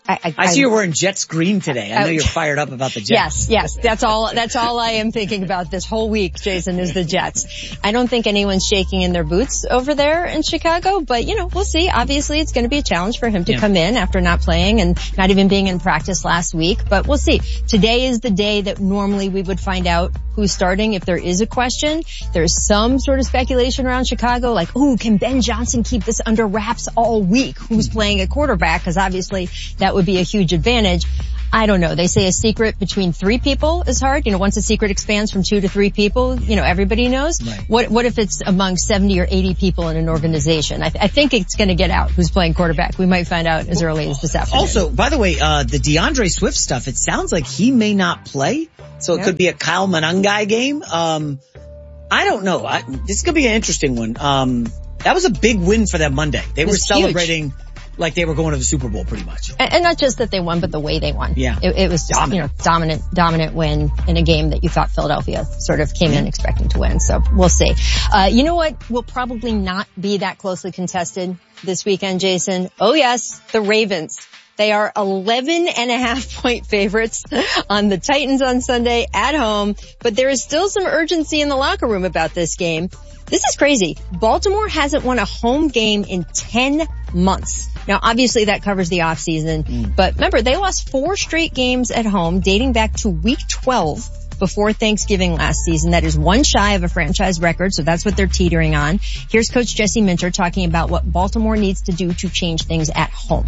I, I, I see you're wearing Jets green today. I know I, you're fired up about the Jets. Yes, yes. That's all, that's all I am thinking about this whole week, Jason, is the Jets. I don't think anyone's shaking in their boots over there in Chicago, but you know, we'll see. Obviously it's going to be a challenge for him to yeah. come in after not playing and not even being in practice last week, but we'll see. Today is the day that normally we would find out who's starting if there is a question. There's some sort of speculation around Chicago like, ooh, can Ben Johnson keep this under wraps all week? Who's playing at quarterback? Because obviously that would be a huge advantage. I don't know. They say a secret between three people is hard. You know, once a secret expands from two to three people, you know, everybody knows. Right. What What if it's among seventy or eighty people in an organization? I, th- I think it's going to get out who's playing quarterback. We might find out as early as this afternoon. Also, by the way, uh, the DeAndre Swift stuff, it sounds like he may not play. So it yeah. could be a Kyle Monangai game. Um, I don't know. I, this is going to be an interesting one. Um, that was a big win for them Monday. They were celebrating huge. Like they were going to the Super Bowl pretty much. And, and not just that they won, but the way they won. Yeah. It, it was just, dominant. you know, dominant, dominant win in a game that you thought Philadelphia sort of came in expecting to win. So we'll see. Uh, you know what will probably not be that closely contested this weekend, Jason? Oh yes, the Ravens. They are eleven and a half point favorites on the Titans on Sunday at home, but there is still some urgency in the locker room about this game. This is crazy. Baltimore hasn't won a home game in ten months. Now, obviously that covers the off season, mm. but remember, they lost four straight games at home dating back to week twelve before Thanksgiving last season. That is one shy of a franchise record, so that's what they're teetering on. Here's Coach Jesse Minter talking about what Baltimore needs to do to change things at home.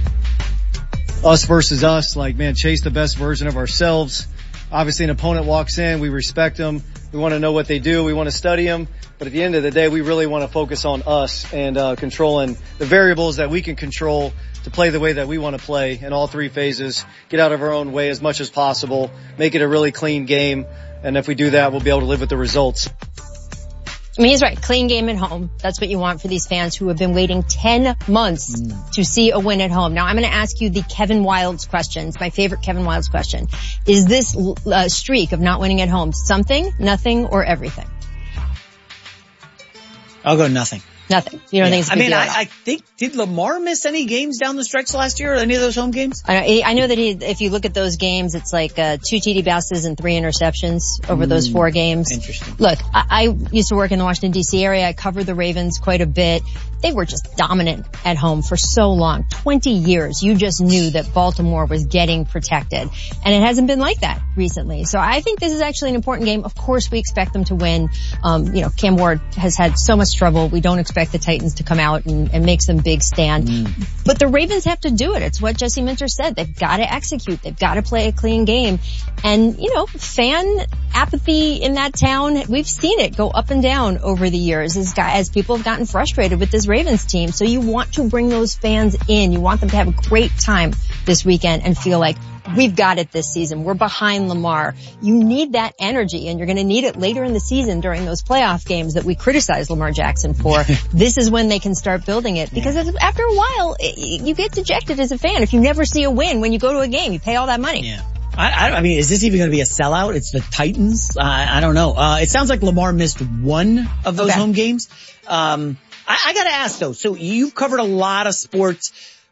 Us versus us, like, man, chase the best version of ourselves. Obviously an opponent walks in, we respect them. We want to know what they do. We want to study them. But at the end of the day, we really want to focus on us and uh, controlling the variables that we can control to play the way that we want to play in all three phases, get out of our own way as much as possible, make it a really clean game. And if we do that, we'll be able to live with the results. I mean, he's right. Clean game at home. That's what you want for these fans who have been waiting ten months mm. to see a win at home. Now, I'm going to ask you the Kevin Wildes question. It's my favorite Kevin Wildes question. Is this uh, streak of not winning at home something, nothing, or everything? I'll go nothing. Nothing. You don't yeah. think it's a big I mean, deal I, I think, did Lamar miss any games down the stretch last year? Any of those home games? I, I know that he, if you look at those games, it's like uh, two T D passes and three interceptions over mm, those four games. Interesting. Look, I, I used to work in the Washington, D C area. I covered the Ravens quite a bit. They were just dominant at home for so long. twenty years. You just knew that Baltimore was getting protected. And it hasn't been like that recently. So I think this is actually an important game. Of course, we expect them to win. Um, you know, Cam Ward has had so much trouble. We don't expect the Titans to come out and, and make some big stand. Mm. But the Ravens have to do it. It's what Jesse Minter said. They've got to execute. They've got to play a clean game. And, you know, fan apathy in that town, we've seen it go up and down over the years as, guys, as people have gotten frustrated with this Ravens team. So you want to bring those fans in. You want them to have a great time this weekend and feel like we've got it this season. We're behind Lamar. You need that energy, and you're going to need it later in the season during those playoff games that we criticize Lamar Jackson for. This is when they can start building it, because after a while, you get dejected as a fan. If you never see a win when you go to a game, you pay all that money. Yeah. I, I mean, is this even going to be a sellout? It's the Titans. Uh, I don't know. Uh, it sounds like Lamar missed one of those okay. home games. Um, I, I got to ask though. So you've covered a lot of sports.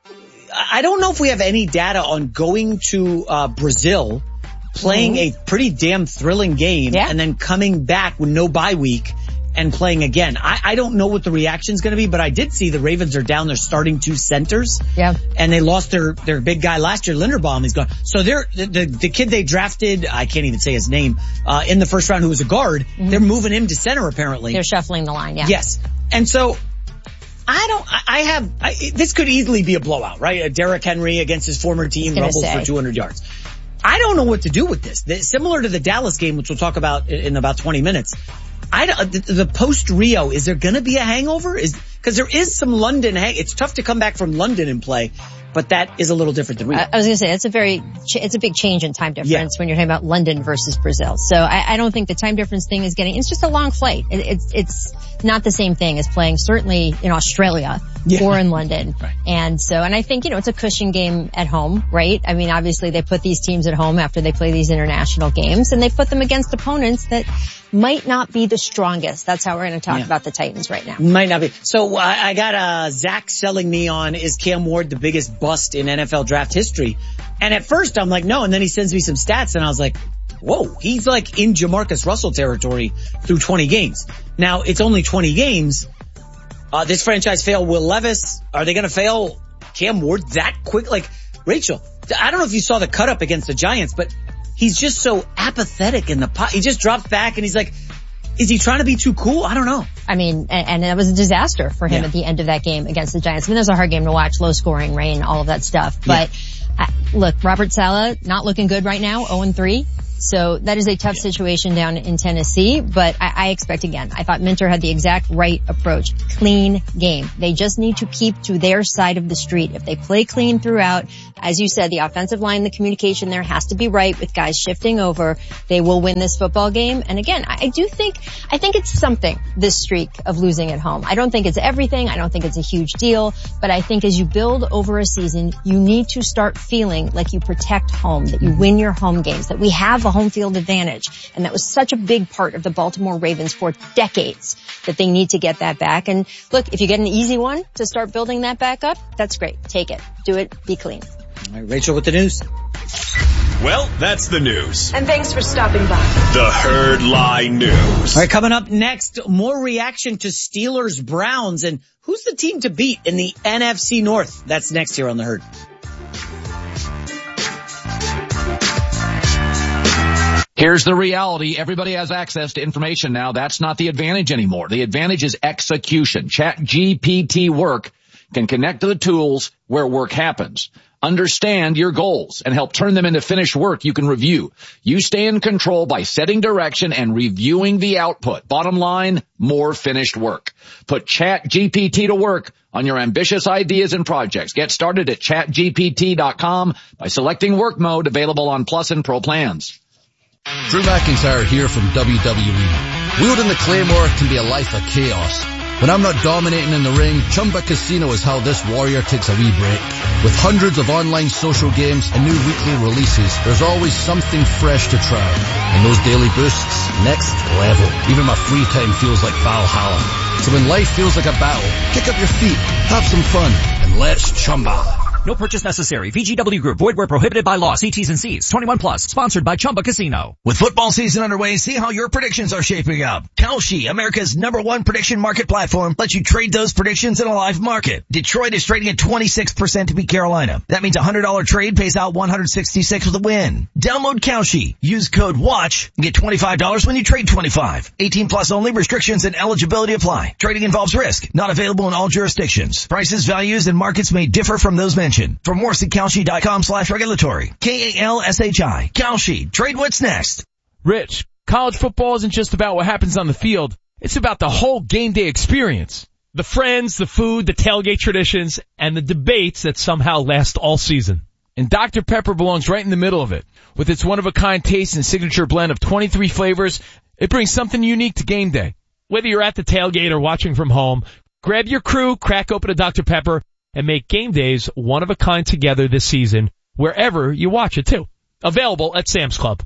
I don't know if we have any data on going to uh Brazil, playing mm-hmm. a pretty damn thrilling game, yeah. and then coming back with no bye week and playing again. I, I don't know what the reaction's going to be, but I did see the Ravens are down their starting two centers. Yeah. And they lost their, their big guy last year, Linderbaum. He's gone. So they're, the, the, the kid they drafted, I can't even say his name, uh, in the first round who was a guard, mm-hmm. they're moving him to center apparently. They're shuffling the line, yeah. Yes. And so, I don't, I have, I, this could easily be a blowout, right? A Derrick Henry against his former team rumbles say. for two hundred yards. I don't know what to do with this. Similar to the Dallas game, which we'll talk about in about twenty minutes. I don't, the, the post Rio, is there gonna be a hangover? Is, cause there is some London hang, it's tough to come back from London and play, but that is a little different than Rio. I, I was gonna say, it's a very, it's a big change in time difference yeah. when you're talking about London versus Brazil. So I, I don't think the time difference thing is getting, it's just a long flight. It, it's, it's not the same thing as playing certainly in Australia. Yeah. Or in London. Right. And so, and I think, you know, it's a cushion game at home, right? I mean, obviously they put these teams at home after they play these international games, and they put them against opponents that might not be the strongest. That's how we're going to talk yeah. about the Titans right now. Might not be. So uh, I got uh, Zach selling me on, is Cam Ward the biggest bust in N F L draft history. And at first I'm like, no. And then he sends me some stats and I was like, whoa, he's like in Jamarcus Russell territory through twenty games. Now it's only twenty games. Uh, this franchise failed Will Levis. Are they going to fail Cam Ward that quick? Like, Rachel, I don't know if you saw the cut up against the Giants, but he's just so apathetic in the pot. He just drops back and he's like, is he trying to be too cool? I don't know. I mean, and, and it was a disaster for him Yeah. at the end of that game against the Giants. I mean, that was a hard game to watch, low scoring, rain, all of that stuff. But I, look, Robert Saleh not looking good right now, oh and three. So that is a tough situation down in Tennessee, but I, I expect again, I thought Minter had the exact right approach. Clean game. They just need to keep to their side of the street. If they play clean throughout, as you said, the offensive line, the communication there has to be right with guys shifting over. They will win this football game. And again, I, I do think, I think it's something, this streak of losing at home. I don't think it's everything. I don't think it's a huge deal, but I think as you build over a season, you need to start feeling like you protect home, that you win your home games, that we have a home field advantage. And that was such a big part of the Baltimore Ravens for decades that they need to get that back. And look, if you get an easy one to start building that back up, that's great. Take it. Do it. Be clean. All right, Rachel with the news. Well, that's the news. And thanks for stopping by. The Herd Lie News. All right, coming up next, more reaction to Steelers Browns and who's the team to beat in the N F C North. That's next here on The Herd. Here's the reality. Everybody has access to information now. That's not the advantage anymore. The advantage is execution. ChatGPT Work can connect to the tools where work happens. Understand your goals and help turn them into finished work you can review. You stay in control by setting direction and reviewing the output. Bottom line, more finished work. Put ChatGPT to work on your ambitious ideas and projects. Get started at chat G P T dot com by selecting work mode, available on Plus and Pro plans. Drew McIntyre here from W W E. Wielding the Claymore can be a life of chaos. When I'm not dominating in the ring, Chumba Casino is how this warrior takes a wee break. With hundreds of online social games and new weekly releases, there's always something fresh to try. And those daily boosts, next level. Even my free time feels like Valhalla. So when life feels like a battle, kick up your feet, have some fun, and let's Chumba. No purchase necessary. V G W Group. Void where prohibited by law. See T's and C's. twenty-one plus. Sponsored by Chumba Casino. With football season underway, see how your predictions are shaping up. Kalshi, America's number one prediction market platform, lets you trade those predictions in a live market. Detroit is trading at twenty-six percent to beat Carolina. That means a one hundred dollars trade pays out one hundred sixty-six with a win. Download Kalshi. Use code WATCH and get twenty-five dollars when you trade twenty-five. eighteen plus only. Restrictions and eligibility apply. Trading involves risk. Not available in all jurisdictions. Prices, values, and markets may differ from those mentioned. For more, see Kalshi dot com slash regulatory. K A L S H I. Kalshi. Trade what's next. Rich, college football isn't just about what happens on the field. It's about the whole game day experience. The friends, the food, the tailgate traditions, and the debates that somehow last all season. And Doctor Pepper belongs right in the middle of it. With its one-of-a-kind taste and signature blend of twenty-three flavors, it brings something unique to game day. Whether you're at the tailgate or watching from home, grab your crew, crack open a Doctor Pepper, and make game days one of a kind together this season, wherever you watch it too. Available at Sam's Club.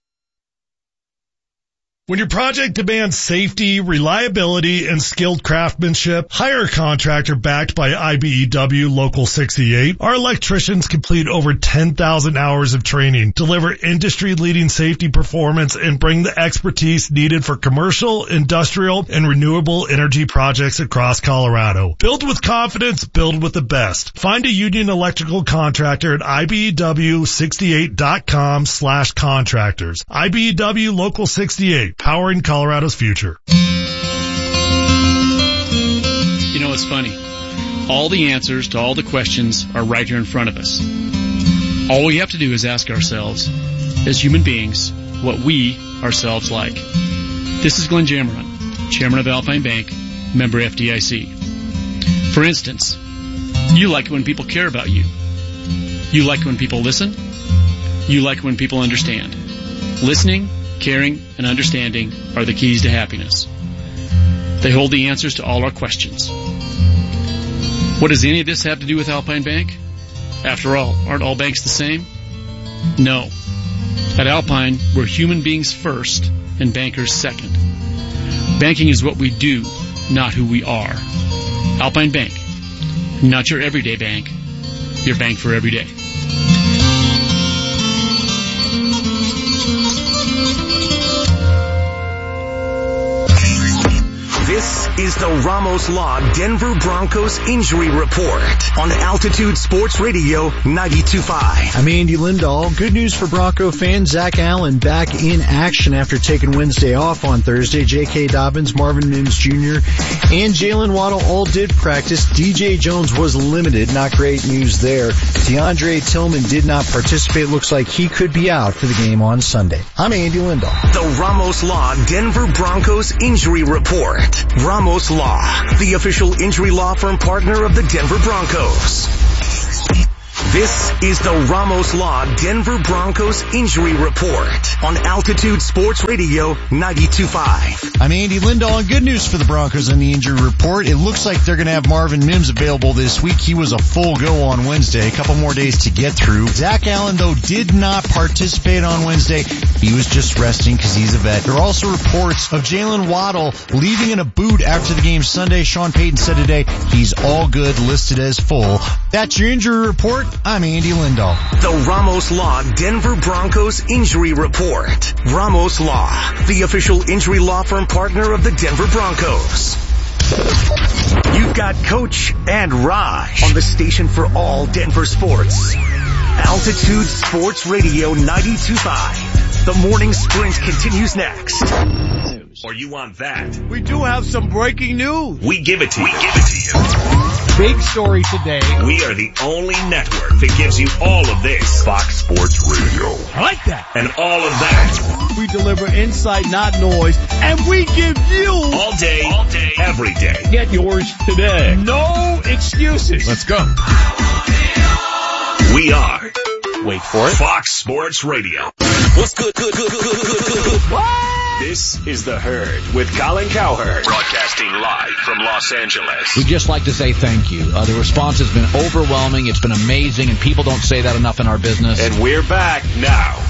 When your project demands safety, reliability, and skilled craftsmanship, hire a contractor backed by I B E W Local sixty-eight. Our electricians complete over ten thousand hours of training, deliver industry-leading safety performance, and bring the expertise needed for commercial, industrial, and renewable energy projects across Colorado. Build with confidence, build with the best. Find a union electrical contractor at I B E W sixty-eight dot com slash contractors. I B E W Local sixty-eight. Powering Colorado's future. You know, it's funny. All the answers to all the questions are right here in front of us. All we have to do is ask ourselves, as human beings, what we ourselves like. This is Glenn Jammerman, Chairman of Alpine Bank, member F D I C. For instance, you like it when people care about you. You like it when people listen. You like it when people understand. Listening, caring, and understanding are the keys to happiness. They hold the answers to all our questions. What does any of this have to do with Alpine Bank? After all, aren't all banks the same? No. At Alpine, we're human beings first and bankers second. Banking is what we do, not who we are. Alpine Bank, not your everyday bank. your bank for every day. This is the Ramos Law Denver Broncos Injury Report on Altitude Sports Radio ninety-two point five. I'm Andy Lindahl. Good news for Bronco fans. Zach Allen back in action after taking Wednesday off on Thursday. J K. Dobbins, Marvin Mims Junior, and Jalen Waddle all did practice. D J Jones was limited. Not great news there. DeAndre Tillman did not participate. Looks like he could be out for the game on Sunday. I'm Andy Lindahl. The Ramos Law Denver Broncos Injury Report. Ramos Law, the official injury law firm partner of the Denver Broncos. This is the Ramos Law Denver Broncos Injury Report on Altitude Sports Radio ninety-two point five. I'm Andy Lindahl, and good news for the Broncos on the injury report. It looks like they're going to have Marvin Mims available this week. He was a full go on Wednesday. A couple more days to get through. Zach Allen, though, did not participate on Wednesday. He was just resting because he's a vet. There are also reports of Jalen Waddle leaving in a boot after the game Sunday. Sean Payton said today he's all good, listed as full. That's your injury report. I'm Andy Lindahl. The Ramos Law Denver Broncos Injury Report. Ramos Law, the official injury law firm partner of the Denver Broncos. You've got Coach and Raj on the station for all Denver sports. Altitude Sports Radio ninety-two point five. The morning sprint continues next. Or you want that? We do have some breaking news. We give it to you. We give it to you. Big story today. We are the only network that gives you all of this. Fox Sports Radio. I like that. And all of that. We deliver insight, not noise. And we give you all day, all day, every day. Get yours today. No excuses. Let's go. We are. Wait for it. Fox Sports Radio. What's good, good, good, good, good, good, good, good. What? This is The Herd with Colin Cowherd. Broadcasting live from Los Angeles. We'd just like to say thank you. Uh, the response has been overwhelming. It's been amazing, and people don't say that enough in our business. And we're back now.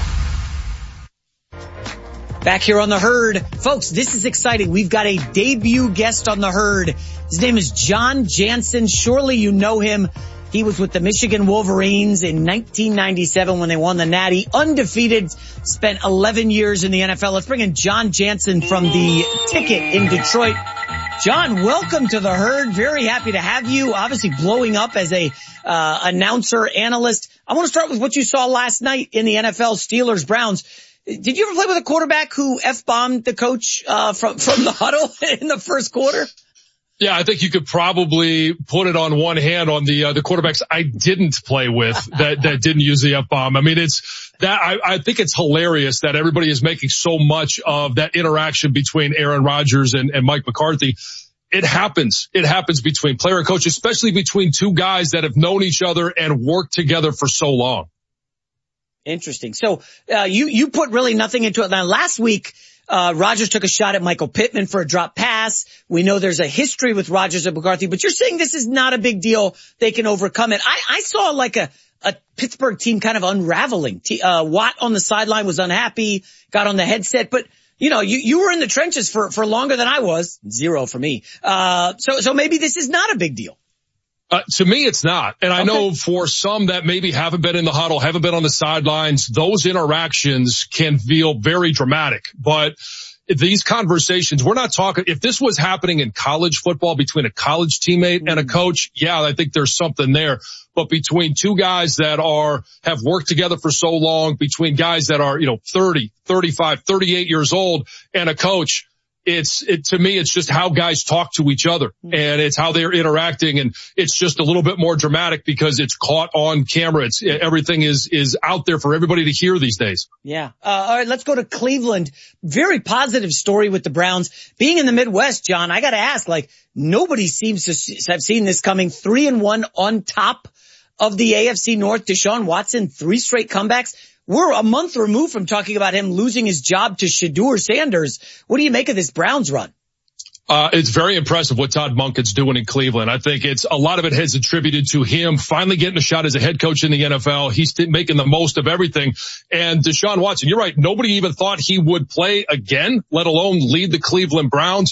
Back here on The Herd. Folks, this is exciting. We've got a debut guest on The Herd. His name is John Jansen. Surely you know him. He was with the Michigan Wolverines in nineteen ninety-seven when they won the Natty. Undefeated, spent eleven years in the N F L. Let's bring in John Jansen from the Ticket in Detroit. John, welcome to The Herd. Very happy to have you. Obviously blowing up as a uh announcer, analyst. I want to start with what you saw last night in the N F L, Steelers Browns. Did you ever play with a quarterback who F-bombed the coach uh from from the huddle in the first quarter? Yeah, I think you could probably put it on one hand on the uh, the quarterbacks I didn't play with that that didn't use the F-bomb. I mean, it's that I, I think it's hilarious that everybody is making so much of that interaction between Aaron Rodgers and, and Mike McCarthy. It happens. It happens between player and coach, especially between two guys that have known each other and worked together for so long. Interesting. So uh, you you put really nothing into it. Now, last week, Uh, Rodgers took a shot at Michael Pittman for a drop pass. We know there's a history with Rodgers and McCarthy, but you're saying this is not a big deal. They can overcome it. I, I saw like a, a Pittsburgh team kind of unraveling. T- uh, Watt on the sideline was unhappy, got on the headset, but you know, you, you were in the trenches for, for longer than I was. Zero for me. Uh, so, so maybe this is not a big deal. Uh, to me, it's not. And I okay. know for some that maybe haven't been in the huddle, haven't been on the sidelines, those interactions can feel very dramatic. But these conversations, we're not talking, if this was happening in college football between a college teammate mm. and a coach, yeah, I think there's something there. But between two guys that are, have worked together for so long, between guys that are, you know, thirty, thirty-five, thirty-eight years old and a coach, It's, it, to me, it's just how guys talk to each other and it's how they're interacting. And it's just a little bit more dramatic because it's caught on camera. It's, everything is, is out there for everybody to hear these days. Yeah. Uh, all right. Let's go to Cleveland. Very positive story with the Browns being in the Midwest. John, I got to ask, like nobody seems to have seen this coming. Three and one on top of the A F C North. Deshaun Watson, three straight comebacks. We're a month removed from talking about him losing his job to Shedeur Sanders. What do you make of this Browns run? Uh, it's very impressive what Todd Monken's doing in Cleveland. I think it's a lot of it has attributed to him finally getting a shot as a head coach in the N F L. He's making the most of everything. And Deshaun Watson, you're right. Nobody even thought he would play again, let alone lead the Cleveland Browns.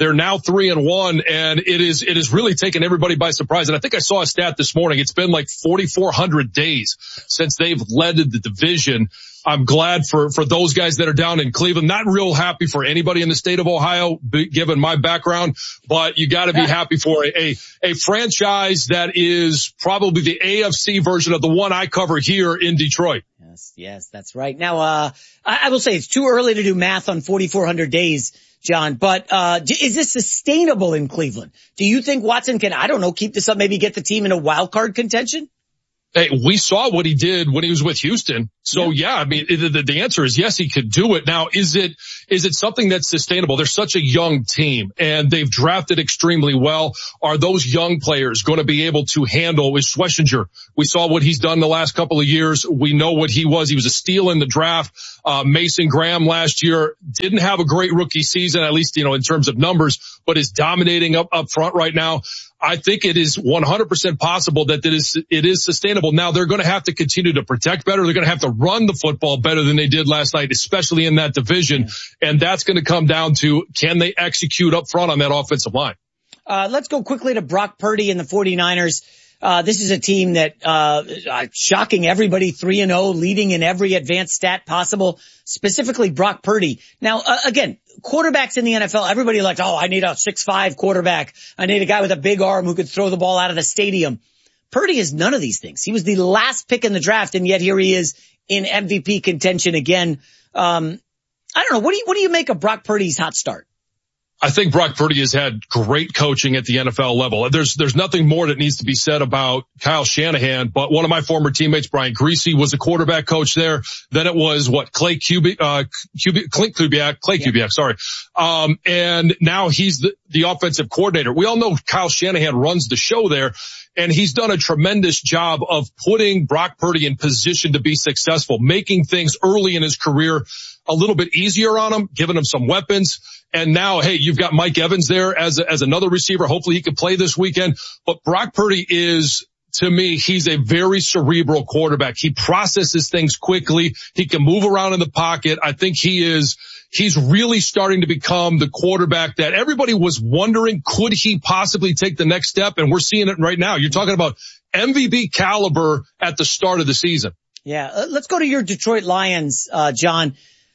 They're now three and one, and it is, it is really taken everybody by surprise. And I think I saw a stat this morning. It's been like forty-four hundred days since they've led the division. I'm glad for, for those guys that are down in Cleveland. Not real happy for anybody in the state of Ohio, given my background, but you gotta be happy for a, a, a franchise that is probably the A F C version of the one I cover here in Detroit. Yes, yes, that's right. Now, uh, I, I will say it's too early to do math on forty-four hundred days, John, but, uh, is this sustainable in Cleveland? Do you think Watson can, I don't know, keep this up, maybe get the team in a wild card contention? Hey, we saw what he did when he was with Houston. So yeah, I mean, the, the answer is yes, he could do it. Now, is it, is it something that's sustainable? They're such a young team and they've drafted extremely well. Are those young players going to be able to handle with Schlesinger? We saw what he's done the last couple of years. We know what he was. He was a steal in the draft. Uh, Mason Graham last year didn't have a great rookie season, at least, you know, in terms of numbers, but is dominating up, up front right now. I think it is one hundred percent possible that it is, it is sustainable. Now they're going to have to continue to protect better. They're going to have to run the football better than they did last night, especially in that division. And that's going to come down to, can they execute up front on that offensive line? Uh, let's go quickly to Brock Purdy and the 49ers. Uh, this is a team that, uh, shocking everybody, three and oh, leading in every advanced stat possible, specifically Brock Purdy. Now, uh, again, quarterbacks in the N F L, everybody like, oh, I need a six five quarterback. I need a guy with a big arm who could throw the ball out of the stadium. Purdy is none of these things. He was the last pick in the draft, and yet here he is in M V P contention again. Um, I don't know. What do you, what do you make of Brock Purdy's hot start? I think Brock Purdy has had great coaching at the N F L level. There's, there's nothing more that needs to be said about Kyle Shanahan, but one of my former teammates, Brian Griese, was a quarterback coach there. Then it was what, Clay Kubiak, uh, Kubiak, Clint Kubiak, Clay yeah. Kubiak, sorry. Um, and now he's the, the offensive coordinator. We all know Kyle Shanahan runs the show there, and he's done a tremendous job of putting Brock Purdy in position to be successful, making things early in his career a little bit easier on him, giving him some weapons. And now, hey, you've got Mike Evans there as a, as another receiver. Hopefully he can play this weekend. But Brock Purdy is, to me, he's a very cerebral quarterback. He processes things quickly. He can move around in the pocket. I think he is, he's really starting to become the quarterback that everybody was wondering, could he possibly take the next step? And we're seeing it right now. You're talking about M V P caliber at the start of the season. Yeah. Uh, let's go to your Detroit Lions, uh, John.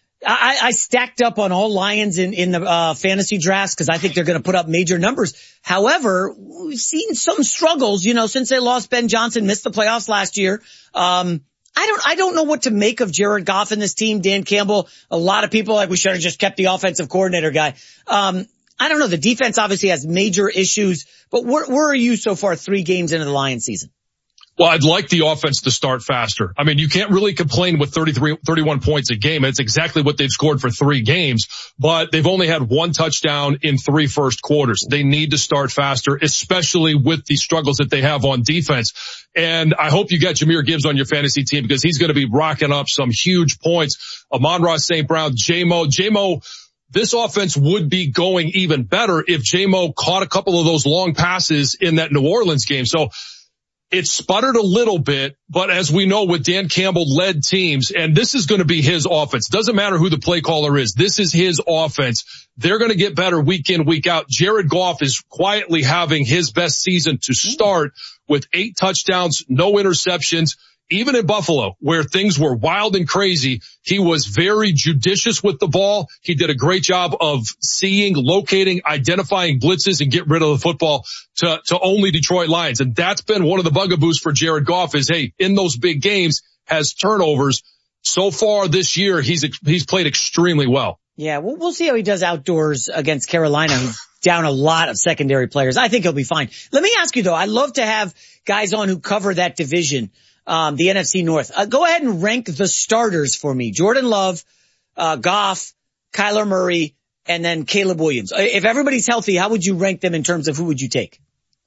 I, I stacked up on all Lions in, in the, uh, fantasy drafts because I think they're going to put up major numbers. However, we've seen some struggles, you know, since they lost Ben Johnson, missed the playoffs last year. Um, I don't, I don't know what to make of Jared Goff and this team. Dan Campbell, a lot of people like we should have just kept the offensive coordinator guy. Um, I don't know. The defense obviously has major issues, but where, where are you so far three games into the Lions season? Well, I'd like the offense to start faster. I mean, you can't really complain with thirty-three, thirty-one points a game. It's exactly what they've scored for three games, but they've only had one touchdown in three first quarters. They need to start faster, especially with the struggles that they have on defense. And I hope you got Jahmyr Gibbs on your fantasy team because he's going to be rocking up some huge points. Amon-Ra Saint Brown, J-Mo, J-Mo, this offense would be going even better if J-Mo caught a couple of those long passes in that New Orleans game. So it sputtered a little bit, but as we know with Dan Campbell led teams, and this is going to be his offense. Doesn't matter who the play caller is. This is his offense. They're going to get better week in, week out. Jared Goff is quietly having his best season to start with eight touchdowns, no interceptions. Even in Buffalo, where things were wild and crazy, he was very judicious with the ball. He did a great job of seeing, locating, identifying blitzes and get rid of the football to, to only Detroit Lions. And that's been one of the bugaboos for Jared Goff is, hey, in those big games, has turnovers. So far this year, he's, he's played extremely well. Yeah, we'll, we'll see how he does outdoors against Carolina, who's down a lot of secondary players. I think he'll be fine. Let me ask you though, I love to have guys on who cover that division. Um, the N F C North. Uh, go ahead and rank the starters for me. Jordan Love, uh, Goff, Kyler Murray, and then Caleb Williams. If everybody's healthy, how would you rank them in terms of who would you take?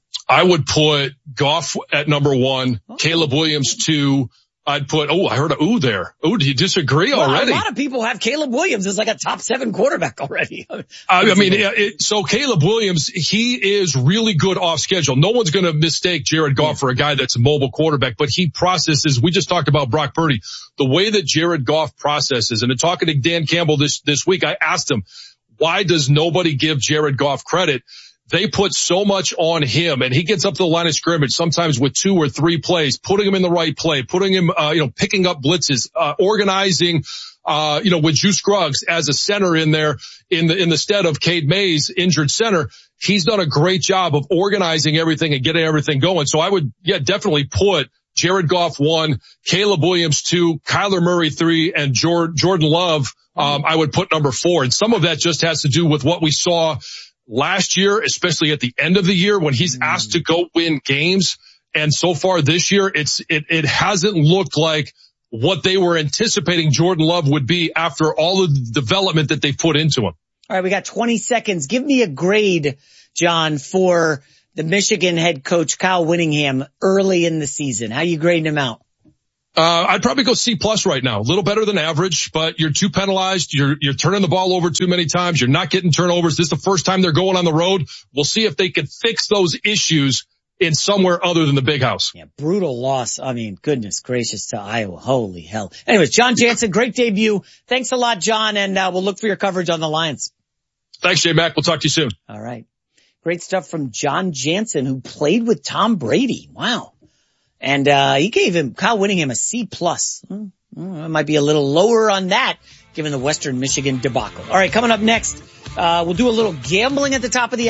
I would put Goff at number one, oh. Caleb Williams two. I'd put, oh, I heard a ooh there. Ooh, do you disagree well, already? A lot of people have Caleb Williams as like a top seven quarterback already. I, I mean, it, it, so Caleb Williams, he is really good off schedule. No one's going to mistake Jared Goff yeah. for a guy that's a mobile quarterback, but he processes, we just talked about Brock Purdy, the way that Jared Goff processes, and in talking to Dan Campbell this, this week, I asked him, why does nobody give Jared Goff credit? They put so much on him, and he gets up to the line of scrimmage sometimes with two or three plays, putting him in the right play, putting him, uh, you know, picking up blitzes, uh, organizing, uh, you know, with Juice Scruggs as a center in there in the, in the stead of Cade Mays, injured center. He's done a great job of organizing everything and getting everything going. So I would, yeah, definitely put Jared Goff one, Caleb Williams two, Kyler Murray three, and Jordan Love, um, I would put number four. And some of that just has to do with what we saw last year, especially at the end of the year when he's asked to go win games. And so far this year, it's, it, it hasn't looked like what they were anticipating Jordan Love would be after all of the development that they put into him. All right. We got twenty seconds. Give me a grade, John, for the Michigan head coach, Kyle Whittingham, early in the season. How you grading him out? Uh, I'd probably go C plus right now. A little better than average, but you're too penalized. You're, you're turning the ball over too many times. You're not getting turnovers. This is the first time they're going on the road. We'll see if they can fix those issues in somewhere other than the big house. Yeah, brutal loss. I mean, goodness gracious to Iowa. Holy hell. Anyways, John Jansen, great debut. Thanks a lot, John, and uh, we'll look for your coverage on the Lions. Thanks, J-Mac. We'll talk to you soon. All right. Great stuff from John Jansen, who played with Tom Brady. Wow. And, uh, he gave him, Kyle Whittingham, a C plus. Hmm, it might be a little lower on that, given the Western Michigan debacle. All right, coming up next, uh, we'll do a little gambling at the top of the